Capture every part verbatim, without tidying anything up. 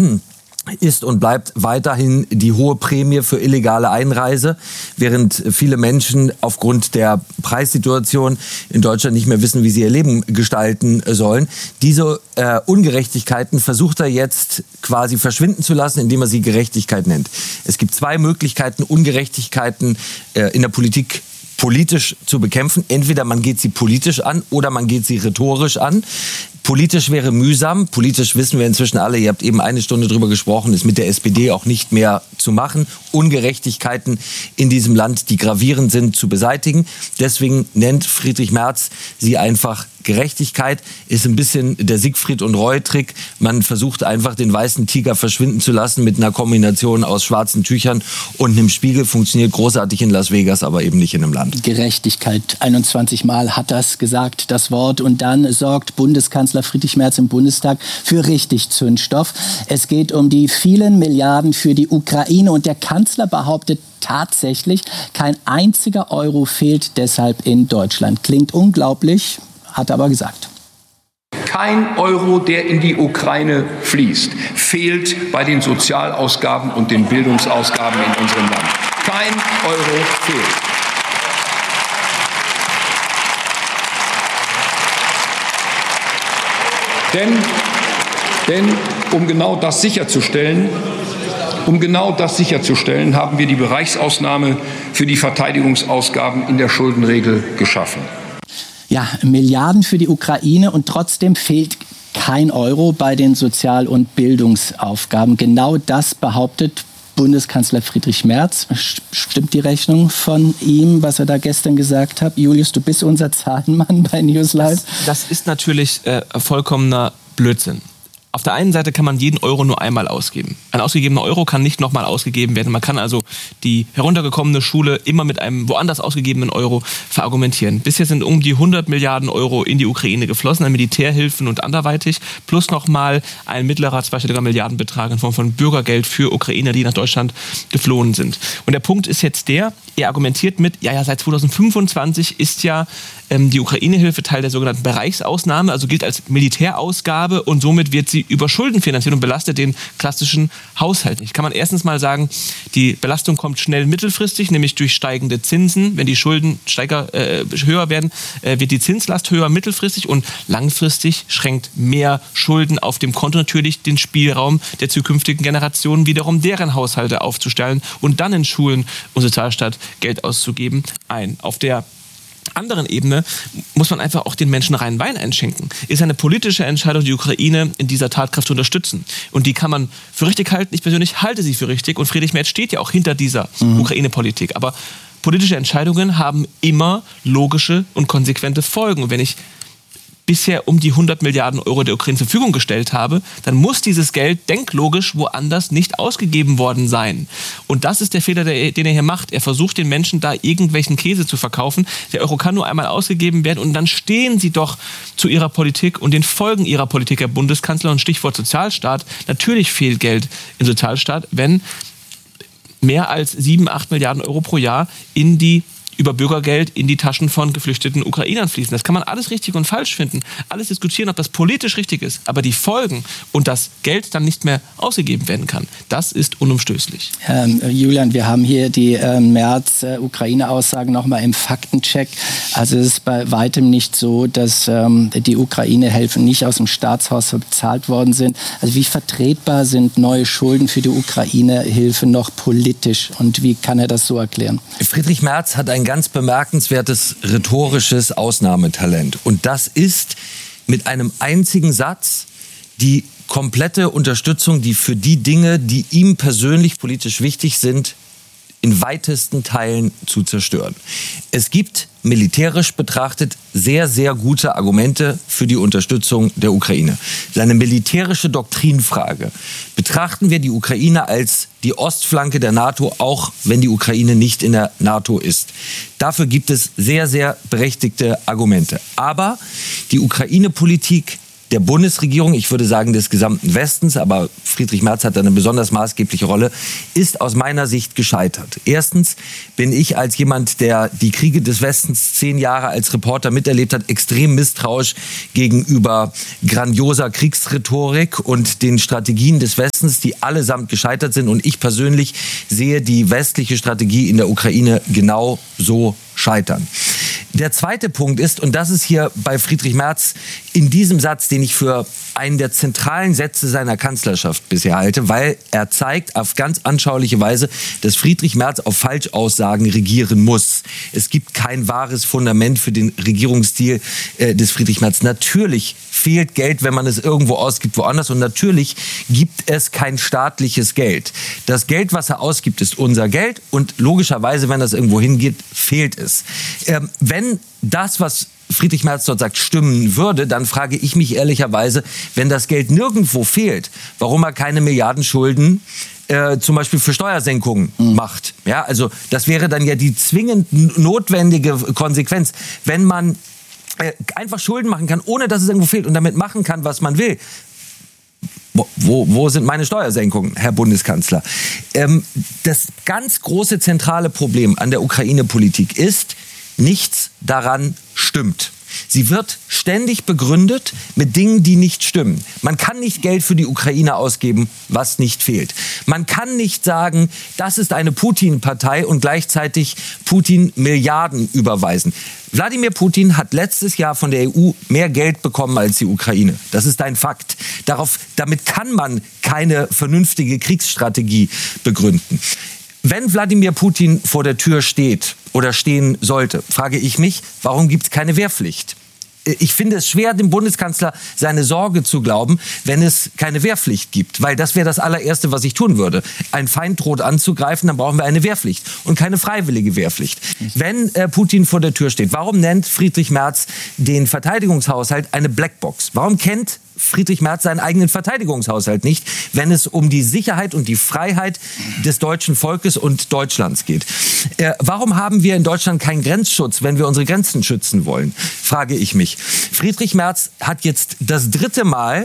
ist und bleibt weiterhin die hohe Prämie für illegale Einreise, während viele Menschen aufgrund der Preissituation in Deutschland nicht mehr wissen, wie sie ihr Leben gestalten sollen. Diese äh, Ungerechtigkeiten versucht er jetzt quasi verschwinden zu lassen, indem er sie Gerechtigkeit nennt. Es gibt zwei Möglichkeiten, Ungerechtigkeiten äh, in der Politik politisch zu bekämpfen. Entweder man geht sie politisch an oder man geht sie rhetorisch an. Politisch wäre mühsam. Politisch wissen wir inzwischen alle, ihr habt eben eine Stunde drüber gesprochen, ist mit der S P D auch nicht mehr zu machen. Ungerechtigkeiten in diesem Land, die gravierend sind, zu beseitigen. Deswegen nennt Friedrich Merz sie einfach Gerechtigkeit. Ist ein bisschen der Siegfried und Roy-Trick. Man versucht einfach, den weißen Tiger verschwinden zu lassen mit einer Kombination aus schwarzen Tüchern und einem Spiegel. Funktioniert großartig in Las Vegas, aber eben nicht in einem Land. Gerechtigkeit. einundzwanzig Mal hat das gesagt, das Wort. Und dann sorgt Bundeskanzler Friedrich Merz im Bundestag für richtig Zündstoff. Es geht um die vielen Milliarden für die Ukraine. Und der Kanzler behauptet tatsächlich, kein einziger Euro fehlt deshalb in Deutschland. Klingt unglaublich, hat er aber gesagt. Kein Euro, der in die Ukraine fließt, fehlt bei den Sozialausgaben und den Bildungsausgaben in unserem Land. Kein Euro fehlt. Denn, denn um genau das sicherzustellen, um genau das sicherzustellen, haben wir die Bereichsausnahme für die Verteidigungsausgaben in der Schuldenregel geschaffen. Ja, Milliarden für die Ukraine und trotzdem fehlt kein Euro bei den Sozial- und Bildungsaufgaben. Genau das behauptet Bundeskanzler Friedrich Merz. Stimmt die Rechnung von ihm, was er da gestern gesagt hat? Julius, du bist unser Zahlenmann bei Newslive. Das, das ist natürlich äh, vollkommener Blödsinn. Auf der einen Seite kann man jeden Euro nur einmal ausgeben. Ein ausgegebener Euro kann nicht nochmal ausgegeben werden. Man kann also die heruntergekommene Schule immer mit einem woanders ausgegebenen Euro verargumentieren. Bisher sind um die hundert Milliarden Euro in die Ukraine geflossen, an Militärhilfen und anderweitig, plus nochmal ein mittlerer zweistelliger Milliardenbetrag in Form von Bürgergeld für Ukrainer, die nach Deutschland geflohen sind. Und der Punkt ist jetzt der, er argumentiert mit, ja, ja, seit zweitausendfünfundzwanzig ist ja ähm, die Ukraine-Hilfe Teil der sogenannten Bereichsausnahme, also gilt als Militärausgabe und somit wird sie über Schulden finanziert und belastet den klassischen Haushalt nicht. Kann man erstens mal sagen, die Belastung kommt schnell mittelfristig, nämlich durch steigende Zinsen. Wenn die Schulden steiger, äh, höher werden, äh, wird die Zinslast höher mittelfristig und langfristig schränkt mehr Schulden auf dem Konto natürlich den Spielraum der zukünftigen Generationen wiederum deren Haushalte aufzustellen und dann in Schulen und Sozialstaat Geld auszugeben ein. Auf der anderen Ebene muss man einfach auch den Menschen reinen Wein einschenken. Ist eine politische Entscheidung, die Ukraine in dieser Tatkraft zu unterstützen. Und die kann man für richtig halten. Ich persönlich halte sie für richtig. Und Friedrich Merz steht ja auch hinter dieser mhm. Ukraine-Politik. Aber politische Entscheidungen haben immer logische und konsequente Folgen. Und wenn ich bisher um die hundert Milliarden Euro der Ukraine zur Verfügung gestellt habe, dann muss dieses Geld denklogisch woanders nicht ausgegeben worden sein. Und das ist der Fehler, den er hier macht. Er versucht den Menschen da irgendwelchen Käse zu verkaufen. Der Euro kann nur einmal ausgegeben werden und dann stehen sie doch zu ihrer Politik und den Folgen ihrer Politik, Herr Bundeskanzler. Und Stichwort Sozialstaat. Natürlich fehlt Geld im Sozialstaat, wenn mehr als sieben, acht Milliarden Euro pro Jahr in die über Bürgergeld in die Taschen von geflüchteten Ukrainern fließen. Das kann man alles richtig und falsch finden, alles diskutieren, ob das politisch richtig ist. Aber die Folgen und das Geld dann nicht mehr ausgegeben werden kann, das ist unumstößlich. Ähm, Julian, wir haben hier die äh, Merz-Ukraine-Aussagen nochmal im Faktencheck. Also es ist bei weitem nicht so, dass ähm, die Ukraine-Hilfen nicht aus dem Staatshaushalt bezahlt worden sind. Also wie vertretbar sind neue Schulden für die Ukraine-Hilfe noch politisch und wie kann er das so erklären? Friedrich Merz hat ein ganz bemerkenswertes rhetorisches Ausnahmetalent. Und das ist mit einem einzigen Satz die komplette Unterstützung, die für die Dinge, die ihm persönlich politisch wichtig sind, in weitesten Teilen zu zerstören. Es gibt militärisch betrachtet sehr, sehr gute Argumente für die Unterstützung der Ukraine. Seine militärische Doktrinfrage. Betrachten wir die Ukraine als die Ostflanke der NATO, auch wenn die Ukraine nicht in der NATO ist. Dafür gibt es sehr, sehr berechtigte Argumente. Aber die Ukraine-Politik der Bundesregierung, ich würde sagen des gesamten Westens, aber Friedrich Merz hat da eine besonders maßgebliche Rolle, ist aus meiner Sicht gescheitert. Erstens bin ich als jemand, der die Kriege des Westens zehn Jahre als Reporter miterlebt hat, extrem misstrauisch gegenüber grandioser Kriegsrhetorik und den Strategien des Westens, die allesamt gescheitert sind. Und ich persönlich sehe die westliche Strategie in der Ukraine genau so scheitern. Der zweite Punkt ist, und das ist hier bei Friedrich Merz in diesem Satz, den ich für einen der zentralen Sätze seiner Kanzlerschaft bisher halte, weil er zeigt auf ganz anschauliche Weise, dass Friedrich Merz auf Falschaussagen regieren muss. Es gibt kein wahres Fundament für den Regierungsstil äh, des Friedrich Merz. Natürlich fehlt Geld, wenn man es irgendwo ausgibt, woanders. Und natürlich gibt es kein staatliches Geld. Das Geld, was er ausgibt, ist unser Geld. Und logischerweise, wenn das irgendwo hingeht, fehlt es. Ähm, wenn das, was Friedrich Merz dort sagt, stimmen würde, dann frage ich mich ehrlicherweise, wenn das Geld nirgendwo fehlt, warum er keine Milliardenschulden äh, zum Beispiel für Steuersenkungen mhm. macht. Ja, also das wäre dann ja die zwingend notwendige Konsequenz, wenn man äh, einfach Schulden machen kann, ohne dass es irgendwo fehlt und damit machen kann, was man will. Wo, wo, wo sind meine Steuersenkungen, Herr Bundeskanzler? Ähm, das ganz große zentrale Problem an der Ukraine-Politik ist, nichts daran stimmt. Sie wird ständig begründet mit Dingen, die nicht stimmen. Man kann nicht Geld für die Ukraine ausgeben, was nicht fehlt. Man kann nicht sagen, das ist eine Putin-Partei und gleichzeitig Putin Milliarden überweisen. Wladimir Putin hat letztes Jahr von der E U mehr Geld bekommen als die Ukraine. Das ist ein Fakt. Darauf, damit kann man keine vernünftige Kriegsstrategie begründen. Wenn Wladimir Putin vor der Tür steht oder stehen sollte, frage ich mich, warum gibt es keine Wehrpflicht? Ich finde es schwer, dem Bundeskanzler seine Sorge zu glauben, wenn es keine Wehrpflicht gibt. Weil das wäre das allererste, was ich tun würde. Ein Feind droht anzugreifen, dann brauchen wir eine Wehrpflicht. Und keine freiwillige Wehrpflicht. Wenn äh, Putin vor der Tür steht, warum nennt Friedrich Merz den Verteidigungshaushalt eine Blackbox? Warum kennt Friedrich Merz seinen eigenen Verteidigungshaushalt nicht, wenn es um die Sicherheit und die Freiheit des deutschen Volkes und Deutschlands geht? Äh, warum haben wir in Deutschland keinen Grenzschutz, wenn wir unsere Grenzen schützen wollen, frage ich mich. Friedrich Merz hat jetzt das dritte Mal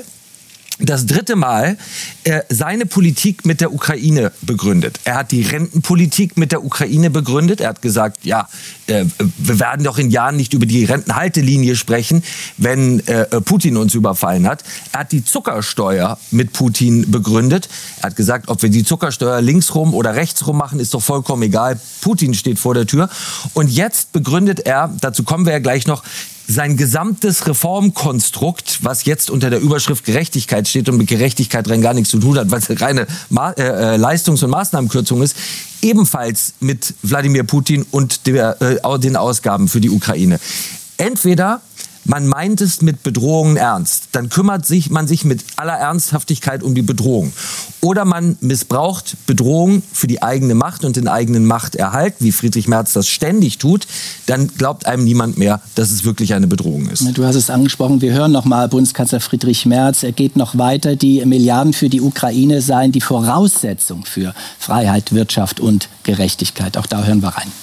das dritte Mal äh, seine Politik mit der Ukraine begründet. Er hat die Rentenpolitik mit der Ukraine begründet. Er hat gesagt, ja, äh, wir werden doch in Jahren nicht über die Rentenhaltelinie sprechen, wenn äh, Putin uns überfallen hat. Er hat die Zuckersteuer mit Putin begründet. Er hat gesagt, ob wir die Zuckersteuer linksrum oder rechtsrum machen, ist doch vollkommen egal. Putin steht vor der Tür. Und jetzt begründet er, dazu kommen wir ja gleich noch, sein gesamtes Reformkonstrukt, was jetzt unter der Überschrift Gerechtigkeit steht und mit Gerechtigkeit rein gar nichts zu tun hat, weil es reine Ma- äh, Leistungs- und Maßnahmenkürzung ist, ebenfalls mit Wladimir Putin und der, äh, den Ausgaben für die Ukraine. Entweder man meint es mit Bedrohungen ernst, dann kümmert sich man sich mit aller Ernsthaftigkeit um die Bedrohung. Oder man missbraucht Bedrohung für die eigene Macht und den eigenen Machterhalt, wie Friedrich Merz das ständig tut, dann glaubt einem niemand mehr, dass es wirklich eine Bedrohung ist. Du hast es angesprochen, wir hören nochmal Bundeskanzler Friedrich Merz, er geht noch weiter, die Milliarden für die Ukraine seien die Voraussetzung für Freiheit, Wirtschaft und Gerechtigkeit. Auch da hören wir rein.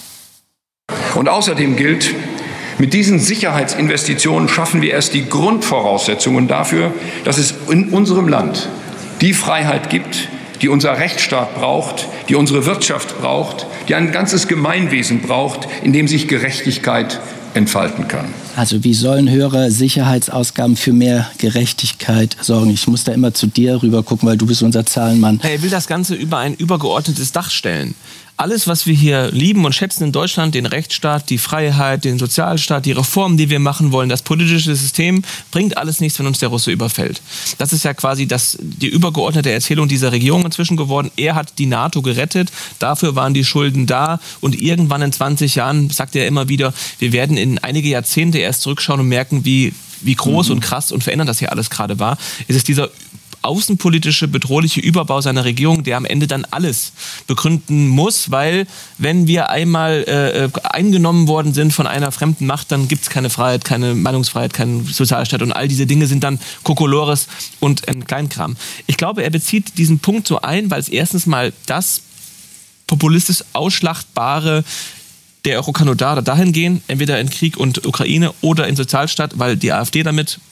Und außerdem gilt, mit diesen Sicherheitsinvestitionen schaffen wir erst die Grundvoraussetzungen dafür, dass es in unserem Land die Freiheit gibt, die unser Rechtsstaat braucht, die unsere Wirtschaft braucht, die ein ganzes Gemeinwesen braucht, in dem sich Gerechtigkeit entfalten kann. Also wie sollen höhere Sicherheitsausgaben für mehr Gerechtigkeit sorgen? Ich muss da immer zu dir rüber gucken, weil du bist unser Zahlenmann. Er will das Ganze über ein übergeordnetes Dach stellen. Alles, was wir hier lieben und schätzen in Deutschland, den Rechtsstaat, die Freiheit, den Sozialstaat, die Reformen, die wir machen wollen, das politische System, bringt alles nichts, wenn uns der Russe überfällt. Das ist ja quasi das, die übergeordnete Erzählung dieser Regierung inzwischen geworden. Er hat die NATO gerettet, dafür waren die Schulden da und irgendwann in zwanzig Jahren, sagt er immer wieder, wir werden in einige Jahrzehnte erst zurückschauen und merken, wie, wie groß mhm. und krass und verändert das hier alles gerade war. Es ist dieser außenpolitische, bedrohliche Überbau seiner Regierung, der am Ende dann alles begründen muss, weil wenn wir einmal äh, eingenommen worden sind von einer fremden Macht, dann gibt es keine Freiheit, keine Meinungsfreiheit, keinen Sozialstaat und all diese Dinge sind dann Kokolores und ein Kleinkram. Ich glaube, er bezieht diesen Punkt so ein, weil es erstens mal das populistisch Ausschlachtbare der Euro kann nur da oder dahin gehen, entweder in Krieg und Ukraine oder in Sozialstaat, weil die AfD damit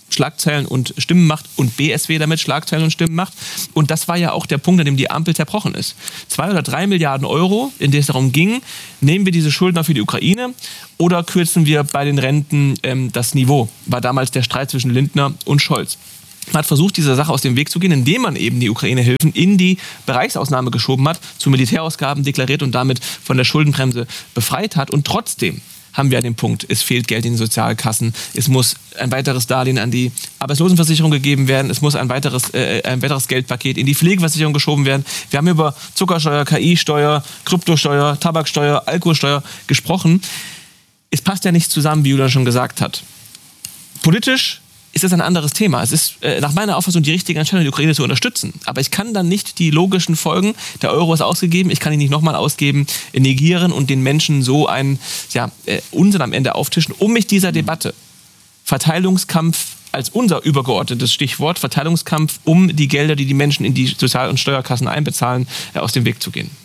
Schlagzeilen und Stimmen macht und B S W damit Schlagzeilen und Stimmen macht. Und das war ja auch der Punkt, an dem die Ampel zerbrochen ist. Zwei oder drei Milliarden Euro, in denen es darum ging, nehmen wir diese Schuldner für die Ukraine oder kürzen wir bei den Renten ähm, das Niveau, war damals der Streit zwischen Lindner und Scholz. Man hat versucht, dieser Sache aus dem Weg zu gehen, indem man eben die Ukraine-Hilfen in die Bereichsausnahme geschoben hat, zu Militärausgaben deklariert und damit von der Schuldenbremse befreit hat. Und trotzdem haben wir an dem Punkt, es fehlt Geld in den Sozialkassen, es muss ein weiteres Darlehen an die Arbeitslosenversicherung gegeben werden, es muss ein weiteres, äh, ein weiteres Geldpaket in die Pflegeversicherung geschoben werden. Wir haben über Zuckersteuer, K I-Steuer, Kryptosteuer, Tabaksteuer, Alkoholsteuer gesprochen. Es passt ja nicht zusammen, wie Julian schon gesagt hat. Politisch ist das ein anderes Thema. Es ist äh, nach meiner Auffassung die richtige Entscheidung, die Ukraine zu unterstützen. Aber ich kann dann nicht die logischen Folgen, der Euro ist ausgegeben, ich kann ihn nicht nochmal ausgeben, negieren und den Menschen so einen ja, äh, Unsinn am Ende auftischen, um mich dieser Debatte, Verteilungskampf als unser übergeordnetes Stichwort, Verteilungskampf um die Gelder, die die Menschen in die Sozial- und Steuerkassen einbezahlen, äh, aus dem Weg zu gehen.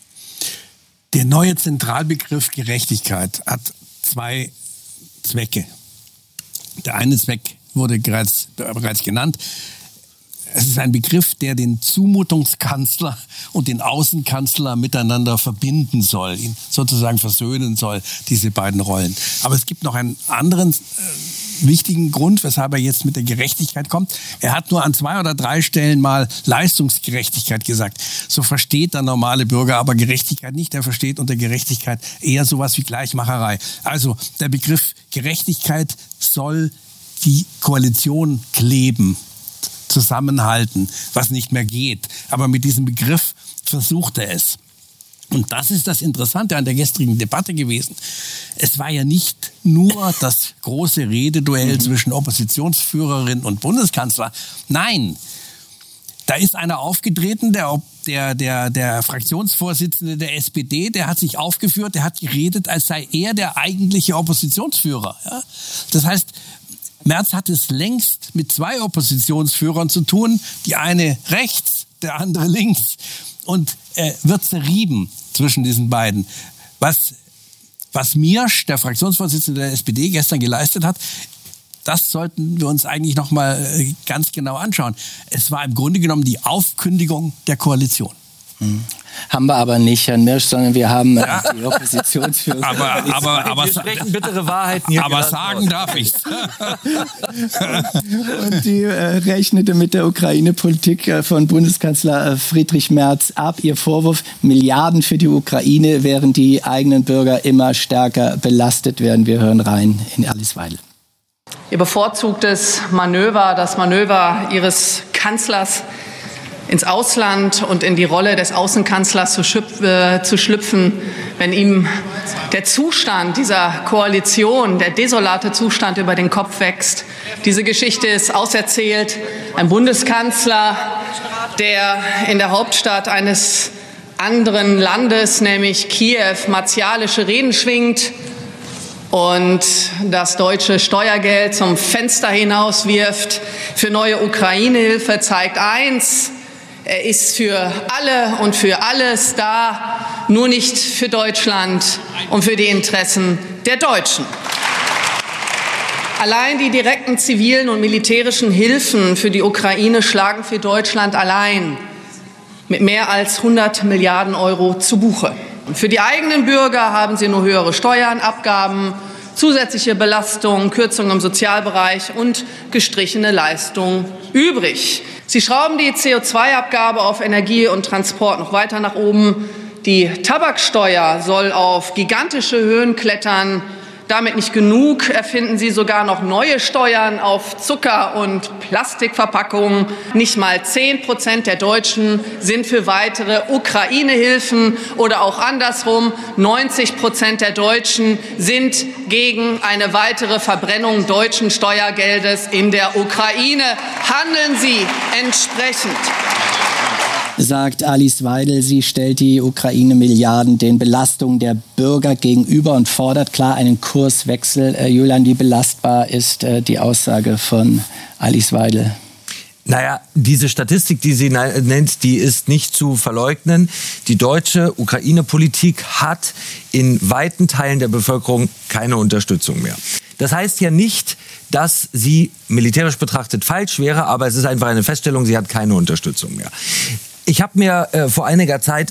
Der neue Zentralbegriff Gerechtigkeit hat zwei Zwecke. Der eine Zweck wurde bereits, bereits genannt. Es ist ein Begriff, der den Zumutungskanzler und den Außenkanzler miteinander verbinden soll, ihn sozusagen versöhnen soll, diese beiden Rollen. Aber es gibt noch einen anderen äh, wichtigen Grund, weshalb er jetzt mit der Gerechtigkeit kommt. Er hat nur an zwei oder drei Stellen mal Leistungsgerechtigkeit gesagt. So versteht der normale Bürger aber Gerechtigkeit nicht. Er versteht unter Gerechtigkeit eher sowas wie Gleichmacherei. Also der Begriff Gerechtigkeit soll die Koalition kleben, zusammenhalten, was nicht mehr geht. Aber mit diesem Begriff versucht er es. Und das ist das Interessante an der gestrigen Debatte gewesen. Es war ja nicht nur das große Rededuell mhm. zwischen Oppositionsführerin und Bundeskanzler. Nein, da ist einer aufgetreten, der, der, der, der Fraktionsvorsitzende der S P D, der hat sich aufgeführt, der hat geredet, als sei er der eigentliche Oppositionsführer. Ja? Das heißt, Merz hat es längst mit zwei Oppositionsführern zu tun, die eine rechts, der andere links, und äh, wird zerrieben zwischen diesen beiden. Was, was Miersch, der Fraktionsvorsitzende der S P D, gestern geleistet hat, das sollten wir uns eigentlich noch mal äh, ganz genau anschauen. Es war im Grunde genommen die Aufkündigung der Koalition. Hm. Haben wir aber nicht, Herrn Miersch, sondern wir haben äh, die Oppositionsführung. Aber, aber, aber, wir sprechen bittere Wahrheiten hier. Aber sagen darf ich's. Und die äh, rechnete mit der Ukraine-Politik äh, von Bundeskanzler äh, Friedrich Merz ab. Ihr Vorwurf, Milliarden für die Ukraine, während die eigenen Bürger immer stärker belastet werden. Wir hören rein in Alice Weidel. Ihr bevorzugtes Manöver, das Manöver Ihres Kanzlers, ins Ausland und in die Rolle des Außenkanzlers zu, schüpf, äh, zu schlüpfen, wenn ihm der Zustand dieser Koalition, der desolate Zustand über den Kopf wächst. Diese Geschichte ist auserzählt. Ein Bundeskanzler, der in der Hauptstadt eines anderen Landes, nämlich Kiew, martialische Reden schwingt und das deutsche Steuergeld zum Fenster hinauswirft für neue Ukraine-Hilfe, zeigt eins: Er ist für alle und für alles da, nur nicht für Deutschland und für die Interessen der Deutschen. Allein die direkten zivilen und militärischen Hilfen für die Ukraine schlagen für Deutschland allein mit mehr als hundert Milliarden Euro zu Buche. Und für die eigenen Bürger haben sie nur höhere Steuern, Abgaben, zusätzliche Belastungen, Kürzungen im Sozialbereich und gestrichene Leistungen übrig. Sie schrauben die C O zwei Abgabe auf Energie und Transport noch weiter nach oben. Die Tabaksteuer soll auf gigantische Höhen klettern. Damit nicht genug, erfinden Sie sogar noch neue Steuern auf Zucker und Plastikverpackungen. Nicht mal zehn Prozent der Deutschen sind für weitere Ukraine-Hilfen oder auch andersrum. neunzig Prozent der Deutschen sind gegen eine weitere Verbrennung deutschen Steuergeldes in der Ukraine. Handeln Sie entsprechend. Sagt Alice Weidel. Sie stellt die Ukraine-Milliarden den Belastungen der Bürger gegenüber und fordert klar einen Kurswechsel. Äh, Julian, wie belastbar ist äh, die Aussage von Alice Weidel? Naja, diese Statistik, die sie nennt, die ist nicht zu verleugnen. Die deutsche Ukraine-Politik hat in weiten Teilen der Bevölkerung keine Unterstützung mehr. Das heißt ja nicht, dass sie militärisch betrachtet falsch wäre, aber es ist einfach eine Feststellung, sie hat keine Unterstützung mehr. Ich habe mir äh, vor einiger Zeit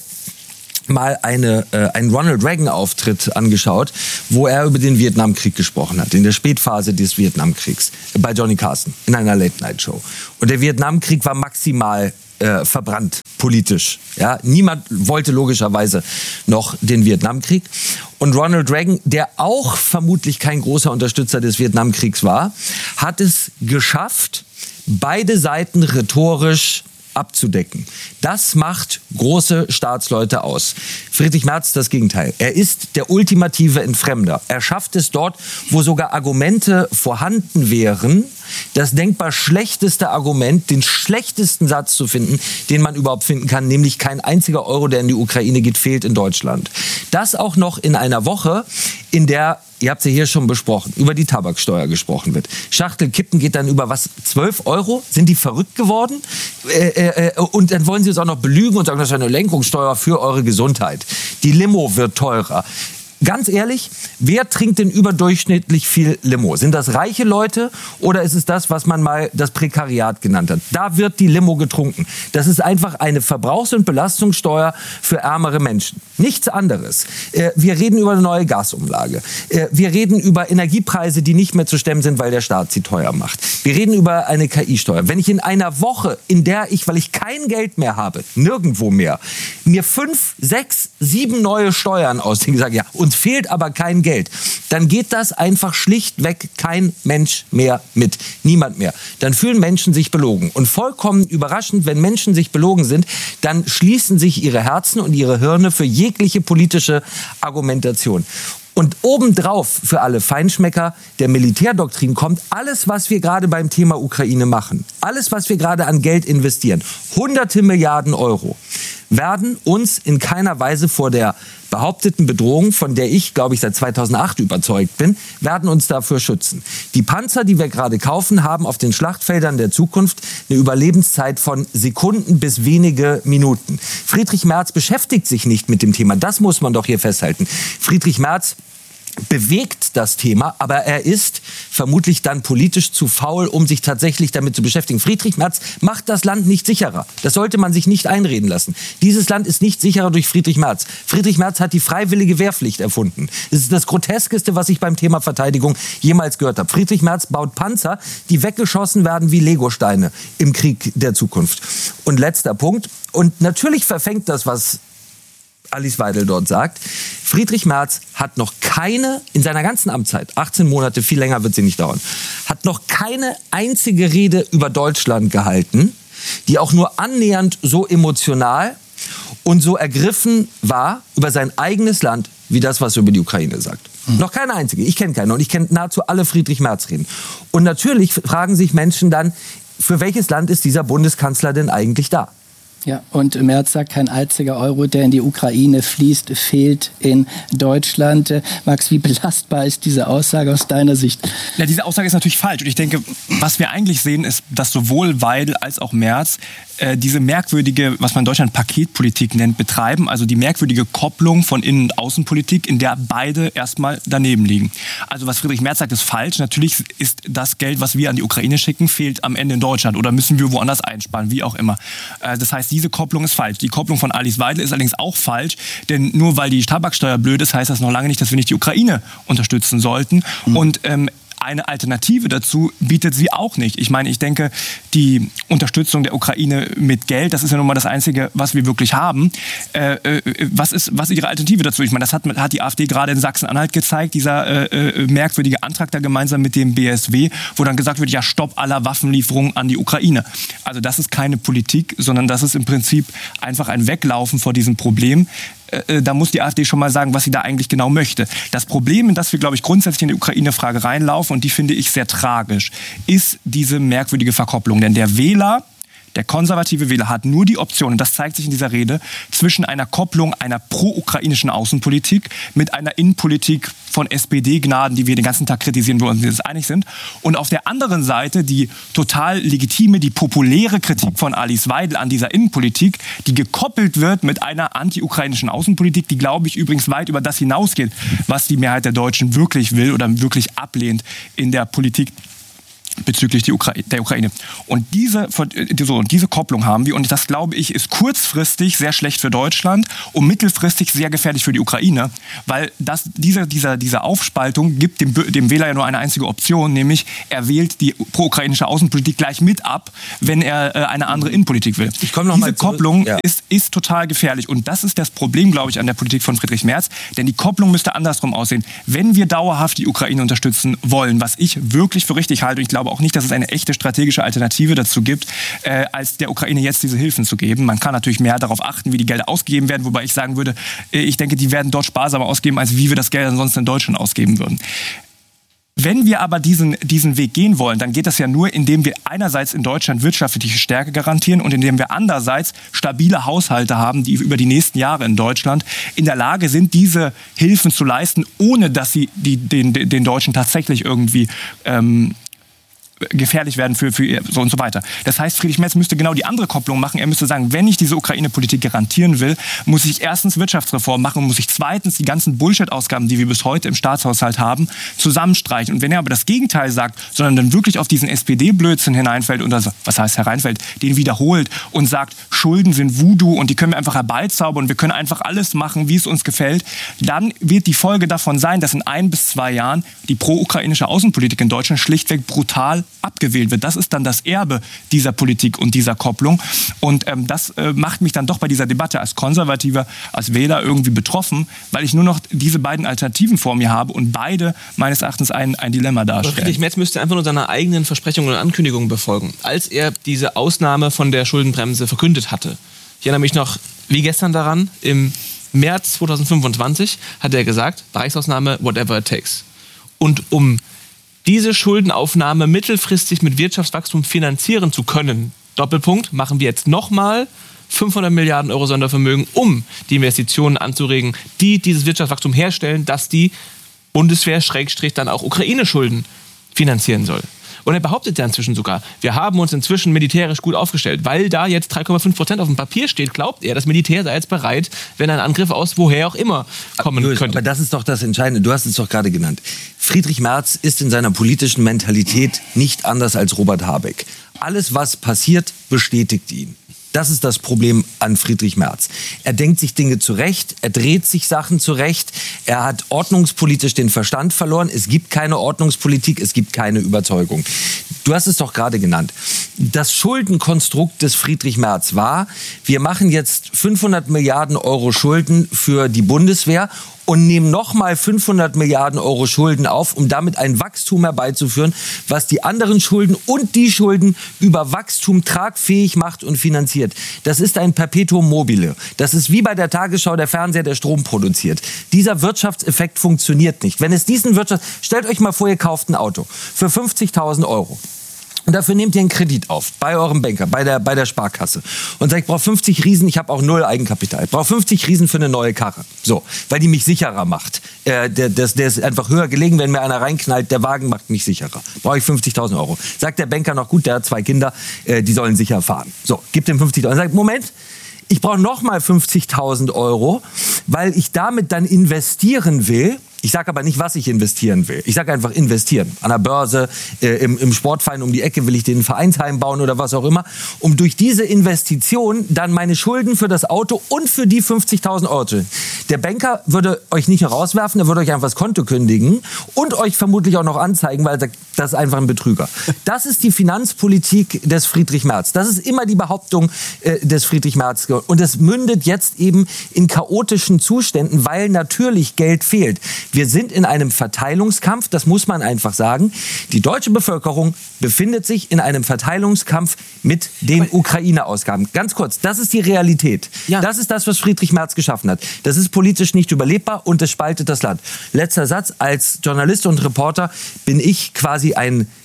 mal eine, äh, einen Ronald Reagan-Auftritt angeschaut, wo er über den Vietnamkrieg gesprochen hat, in der Spätphase des Vietnamkriegs, bei Johnny Carson, in einer Late-Night-Show. Und der Vietnamkrieg war maximal äh, verbrannt, politisch. Ja? Niemand wollte logischerweise noch den Vietnamkrieg. Und Ronald Reagan, der auch vermutlich kein großer Unterstützer des Vietnamkriegs war, hat es geschafft, beide Seiten rhetorisch abzudecken. Das macht große Staatsleute aus. Friedrich Merz das Gegenteil. Er ist der ultimative Entfremder. Er schafft es dort, wo sogar Argumente vorhanden wären, das denkbar schlechteste Argument, den schlechtesten Satz zu finden, den man überhaupt finden kann, nämlich kein einziger Euro, der in die Ukraine geht, fehlt in Deutschland. Das auch noch in einer Woche, in der, ihr habt es ja hier schon besprochen, über die Tabaksteuer gesprochen wird. Schachtel Kippen geht dann über was? zwölf Euro? Sind die verrückt geworden? Äh, äh, und dann wollen sie uns auch noch belügen und sagen, das ist eine Lenkungssteuer für eure Gesundheit. Die Limo wird teurer. Ganz ehrlich, wer trinkt denn überdurchschnittlich viel Limo? Sind das reiche Leute oder ist es das, was man mal das Prekariat genannt hat? Da wird die Limo getrunken. Das ist einfach eine Verbrauchs- und Belastungssteuer für ärmere Menschen. Nichts anderes. Wir reden über eine neue Gasumlage. Wir reden über Energiepreise, die nicht mehr zu stemmen sind, weil der Staat sie teuer macht. Wir reden über eine K I-Steuer. Wenn ich in einer Woche, in der ich, weil ich kein Geld mehr habe, nirgendwo mehr, mir fünf, sechs, sieben neue Steuern ausdenke, sage ja, uns fehlt aber kein Geld, dann geht das einfach schlichtweg kein Mensch mehr mit. Niemand mehr. Dann fühlen Menschen sich belogen. Und vollkommen überraschend, wenn Menschen sich belogen sind, dann schließen sich ihre Herzen und ihre Hirne für jegliche politische Argumentation. Und obendrauf für alle Feinschmecker der Militärdoktrin kommt alles, was wir gerade beim Thema Ukraine machen, alles, was wir gerade an Geld investieren, hunderte Milliarden Euro, werden uns in keiner Weise vor der behaupteten Bedrohung, von der ich, glaube ich, seit zweitausendacht überzeugt bin, werden uns dafür schützen. Die Panzer, die wir gerade kaufen, haben auf den Schlachtfeldern der Zukunft eine Überlebenszeit von Sekunden bis wenige Minuten. Friedrich Merz beschäftigt sich nicht mit dem Thema. Das muss man doch hier festhalten. Friedrich Merz bewegt das Thema, aber er ist vermutlich dann politisch zu faul, um sich tatsächlich damit zu beschäftigen. Friedrich Merz macht das Land nicht sicherer. Das sollte man sich nicht einreden lassen. Dieses Land ist nicht sicherer durch Friedrich Merz. Friedrich Merz hat die freiwillige Wehrpflicht erfunden. Das ist das Groteskeste, was ich beim Thema Verteidigung jemals gehört habe. Friedrich Merz baut Panzer, die weggeschossen werden wie Legosteine im Krieg der Zukunft. Und letzter Punkt. Und natürlich verfängt das, was Alice Weidel dort sagt. Friedrich Merz hat noch keine, in seiner ganzen Amtszeit, achtzehn Monate, viel länger wird sie nicht dauern, hat noch keine einzige Rede über Deutschland gehalten, die auch nur annähernd so emotional und so ergriffen war über sein eigenes Land, wie das, was er über die Ukraine sagt. Mhm. Noch keine einzige. Ich kenne keine. Und ich kenne nahezu alle Friedrich Merz-Reden. Und natürlich fragen sich Menschen dann, für welches Land ist dieser Bundeskanzler denn eigentlich da? Ja, und Merz sagt, kein einziger Euro, der in die Ukraine fließt, fehlt in Deutschland. Max, wie belastbar ist diese Aussage aus deiner Sicht? Ja, diese Aussage ist natürlich falsch. Und ich denke, was wir eigentlich sehen, ist, dass sowohl Weidel als auch Merz äh, diese merkwürdige, was man in Deutschland Paketpolitik nennt, betreiben. Also die merkwürdige Kopplung von Innen- und Außenpolitik, in der beide erstmal daneben liegen. Also was Friedrich Merz sagt, ist falsch. Natürlich ist das Geld, was wir an die Ukraine schicken, fehlt am Ende in Deutschland. Oder müssen wir woanders einsparen, wie auch immer. Äh, das heißt, diese Kopplung ist falsch. Die Kopplung von Alice Weidel ist allerdings auch falsch, denn nur weil die Tabaksteuer blöd ist, heißt das noch lange nicht, dass wir nicht die Ukraine unterstützen sollten. Mhm. Und ähm, eine Alternative dazu bietet sie auch nicht. Ich meine, ich denke, die Unterstützung der Ukraine mit Geld, das ist ja nun mal das Einzige, was wir wirklich haben. Äh, äh, was ist, was ist ihre Alternative dazu? Ich meine, das hat, hat die AfD gerade in Sachsen-Anhalt gezeigt, dieser äh, merkwürdige Antrag da gemeinsam mit dem B S W, wo dann gesagt wird, ja, Stopp aller Waffenlieferungen an die Ukraine. Also das ist keine Politik, sondern das ist im Prinzip einfach ein Weglaufen vor diesem Problem. Da muss die AfD schon mal sagen, was sie da eigentlich genau möchte. Das Problem, in das wir, glaube ich, grundsätzlich in die Ukraine-Frage reinlaufen, und die finde ich sehr tragisch, ist diese merkwürdige Verkopplung. Denn der Wähler, Der konservative Wähler hat nur die Option, und das zeigt sich in dieser Rede, zwischen einer Kopplung einer pro-ukrainischen Außenpolitik mit einer Innenpolitik von S P D-Gnaden, die wir den ganzen Tag kritisieren, wo wir uns einig sind. Und auf der anderen Seite die total legitime, die populäre Kritik von Alice Weidel an dieser Innenpolitik, die gekoppelt wird mit einer anti-ukrainischen Außenpolitik, die, glaube ich, übrigens weit über das hinausgeht, was die Mehrheit der Deutschen wirklich will oder wirklich ablehnt in der Politik bezüglich die Ukra- der Ukraine. Und diese, so, und diese Kopplung haben wir. Und das, glaube ich, ist kurzfristig sehr schlecht für Deutschland und mittelfristig sehr gefährlich für die Ukraine. Weil das, diese, dieser, diese Aufspaltung gibt dem, dem Wähler ja nur eine einzige Option, nämlich er wählt die pro-ukrainische Außenpolitik gleich mit ab, wenn er äh, eine andere Innenpolitik will. Ich komm noch diese mal zurück. Kopplung Ja. ist, ist total gefährlich. Und das ist das Problem, glaube ich, an der Politik von Friedrich Merz. Denn die Kopplung müsste andersrum aussehen. Wenn wir dauerhaft die Ukraine unterstützen wollen, was ich wirklich für richtig halte, und ich glaube auch nicht, dass es eine echte strategische Alternative dazu gibt, äh, als der Ukraine jetzt diese Hilfen zu geben. Man kann natürlich mehr darauf achten, wie die Gelder ausgegeben werden, wobei ich sagen würde, äh, ich denke, die werden dort sparsamer ausgeben, als wie wir das Geld ansonsten in Deutschland ausgeben würden. Wenn wir aber diesen, diesen Weg gehen wollen, dann geht das ja nur, indem wir einerseits in Deutschland wirtschaftliche Stärke garantieren und indem wir andererseits stabile Haushalte haben, die über die nächsten Jahre in Deutschland in der Lage sind, diese Hilfen zu leisten, ohne dass sie die, den, den Deutschen tatsächlich irgendwie ähm, gefährlich werden für, für so und so weiter. Das heißt, Friedrich Merz müsste genau die andere Kopplung machen. Er müsste sagen, wenn ich diese Ukraine-Politik garantieren will, muss ich erstens Wirtschaftsreform machen und muss ich zweitens die ganzen Bullshit-Ausgaben, die wir bis heute im Staatshaushalt haben, zusammenstreichen. Und wenn er aber das Gegenteil sagt, sondern dann wirklich auf diesen S P D-Blödsinn hineinfällt und also, was heißt hereinfällt, den wiederholt und sagt, Schulden sind Voodoo und die können wir einfach herbeizaubern und wir können einfach alles machen, wie es uns gefällt, dann wird die Folge davon sein, dass in ein bis zwei Jahren die pro-ukrainische Außenpolitik in Deutschland schlichtweg brutal abgewählt wird. Das ist dann das Erbe dieser Politik und dieser Kopplung. Und ähm, das äh, macht mich dann doch bei dieser Debatte als Konservativer, als Wähler irgendwie betroffen, weil ich nur noch diese beiden Alternativen vor mir habe und beide meines Erachtens ein, ein Dilemma darstellen. Friedrich Merz müsste einfach nur seine eigenen Versprechungen und Ankündigungen befolgen. Als er diese Ausnahme von der Schuldenbremse verkündet hatte, ich erinnere mich noch wie gestern daran, im März zweitausendfünfundzwanzig hat er gesagt, Bereichsausnahme, whatever it takes. Und um diese Schuldenaufnahme mittelfristig mit Wirtschaftswachstum finanzieren zu können, Doppelpunkt, machen wir jetzt nochmal fünfhundert Milliarden Euro Sondervermögen, um die Investitionen anzuregen, die dieses Wirtschaftswachstum herstellen, dass die Bundeswehr Schrägstrich dann auch Ukraine-Schulden finanzieren soll. Und er behauptet ja inzwischen sogar, wir haben uns inzwischen militärisch gut aufgestellt, weil da jetzt drei Komma fünf Prozent auf dem Papier steht, glaubt er, das Militär sei jetzt bereit, wenn ein Angriff aus woher auch immer kommen Louis, könnte. Aber das ist doch das Entscheidende, du hast es doch gerade genannt. Friedrich Merz ist in seiner politischen Mentalität nicht anders als Robert Habeck. Alles, was passiert, bestätigt ihn. Das ist das Problem an Friedrich Merz. Er denkt sich Dinge zurecht, er dreht sich Sachen zurecht, er hat ordnungspolitisch den Verstand verloren. Es gibt keine Ordnungspolitik, es gibt keine Überzeugung. Du hast es doch gerade genannt. Das Schuldenkonstrukt des Friedrich Merz war, wir machen jetzt fünfhundert Milliarden Euro Schulden für die Bundeswehr und nehmen nochmal fünfhundert Milliarden Euro Schulden auf, um damit ein Wachstum herbeizuführen, was die anderen Schulden und die Schulden über Wachstum tragfähig macht und finanziert. Das ist ein Perpetuum mobile. Das ist wie bei der Tagesschau der Fernseher, der Strom produziert. Dieser Wirtschaftseffekt funktioniert nicht. Wenn es diesen Wirtschaft... Stellt euch mal vor, ihr kauft ein Auto für fünfzigtausend Euro. Und dafür nehmt ihr einen Kredit auf, bei eurem Banker, bei der, bei der Sparkasse. Und sagt, ich brauche fünfzig Riesen, ich habe auch null Eigenkapital. Ich brauche fünfzig Riesen für eine neue Karre. So, weil die mich sicherer macht. Äh, der, der, der ist einfach höher gelegen, wenn mir einer reinknallt, der Wagen macht mich sicherer. Brauche ich fünfzigtausend Euro. Sagt der Banker noch, gut, der hat zwei Kinder, äh, die sollen sicher fahren. So, gibt ihm fünfzigtausend. Sagt, Moment, ich brauche nochmal fünfzigtausend Euro, weil ich damit dann investieren will. Ich sage aber nicht, was ich investieren will. Ich sage einfach investieren. An der Börse, äh, im, im Sportverein um die Ecke will ich den Vereinsheim bauen oder was auch immer. Um durch diese Investition dann meine Schulden für das Auto und für die fünfzigtausend Euro zu. Der Banker würde euch nicht nur rauswerfen, er würde euch einfach das Konto kündigen und euch vermutlich auch noch anzeigen, weil er sagt, das ist einfach ein Betrüger. Das ist die Finanzpolitik des Friedrich Merz. Das ist immer die Behauptung äh, des Friedrich Merz. Und es mündet jetzt eben in chaotischen Zuständen, weil natürlich Geld fehlt. Wir sind in einem Verteilungskampf, das muss man einfach sagen. Die deutsche Bevölkerung befindet sich in einem Verteilungskampf mit den Ukraine-Ausgaben. Ganz kurz, das ist die Realität. Ja. Das ist das, was Friedrich Merz geschaffen hat. Das ist politisch nicht überlebbar und es spaltet das Land. Letzter Satz, als Journalist und Reporter bin ich quasi ein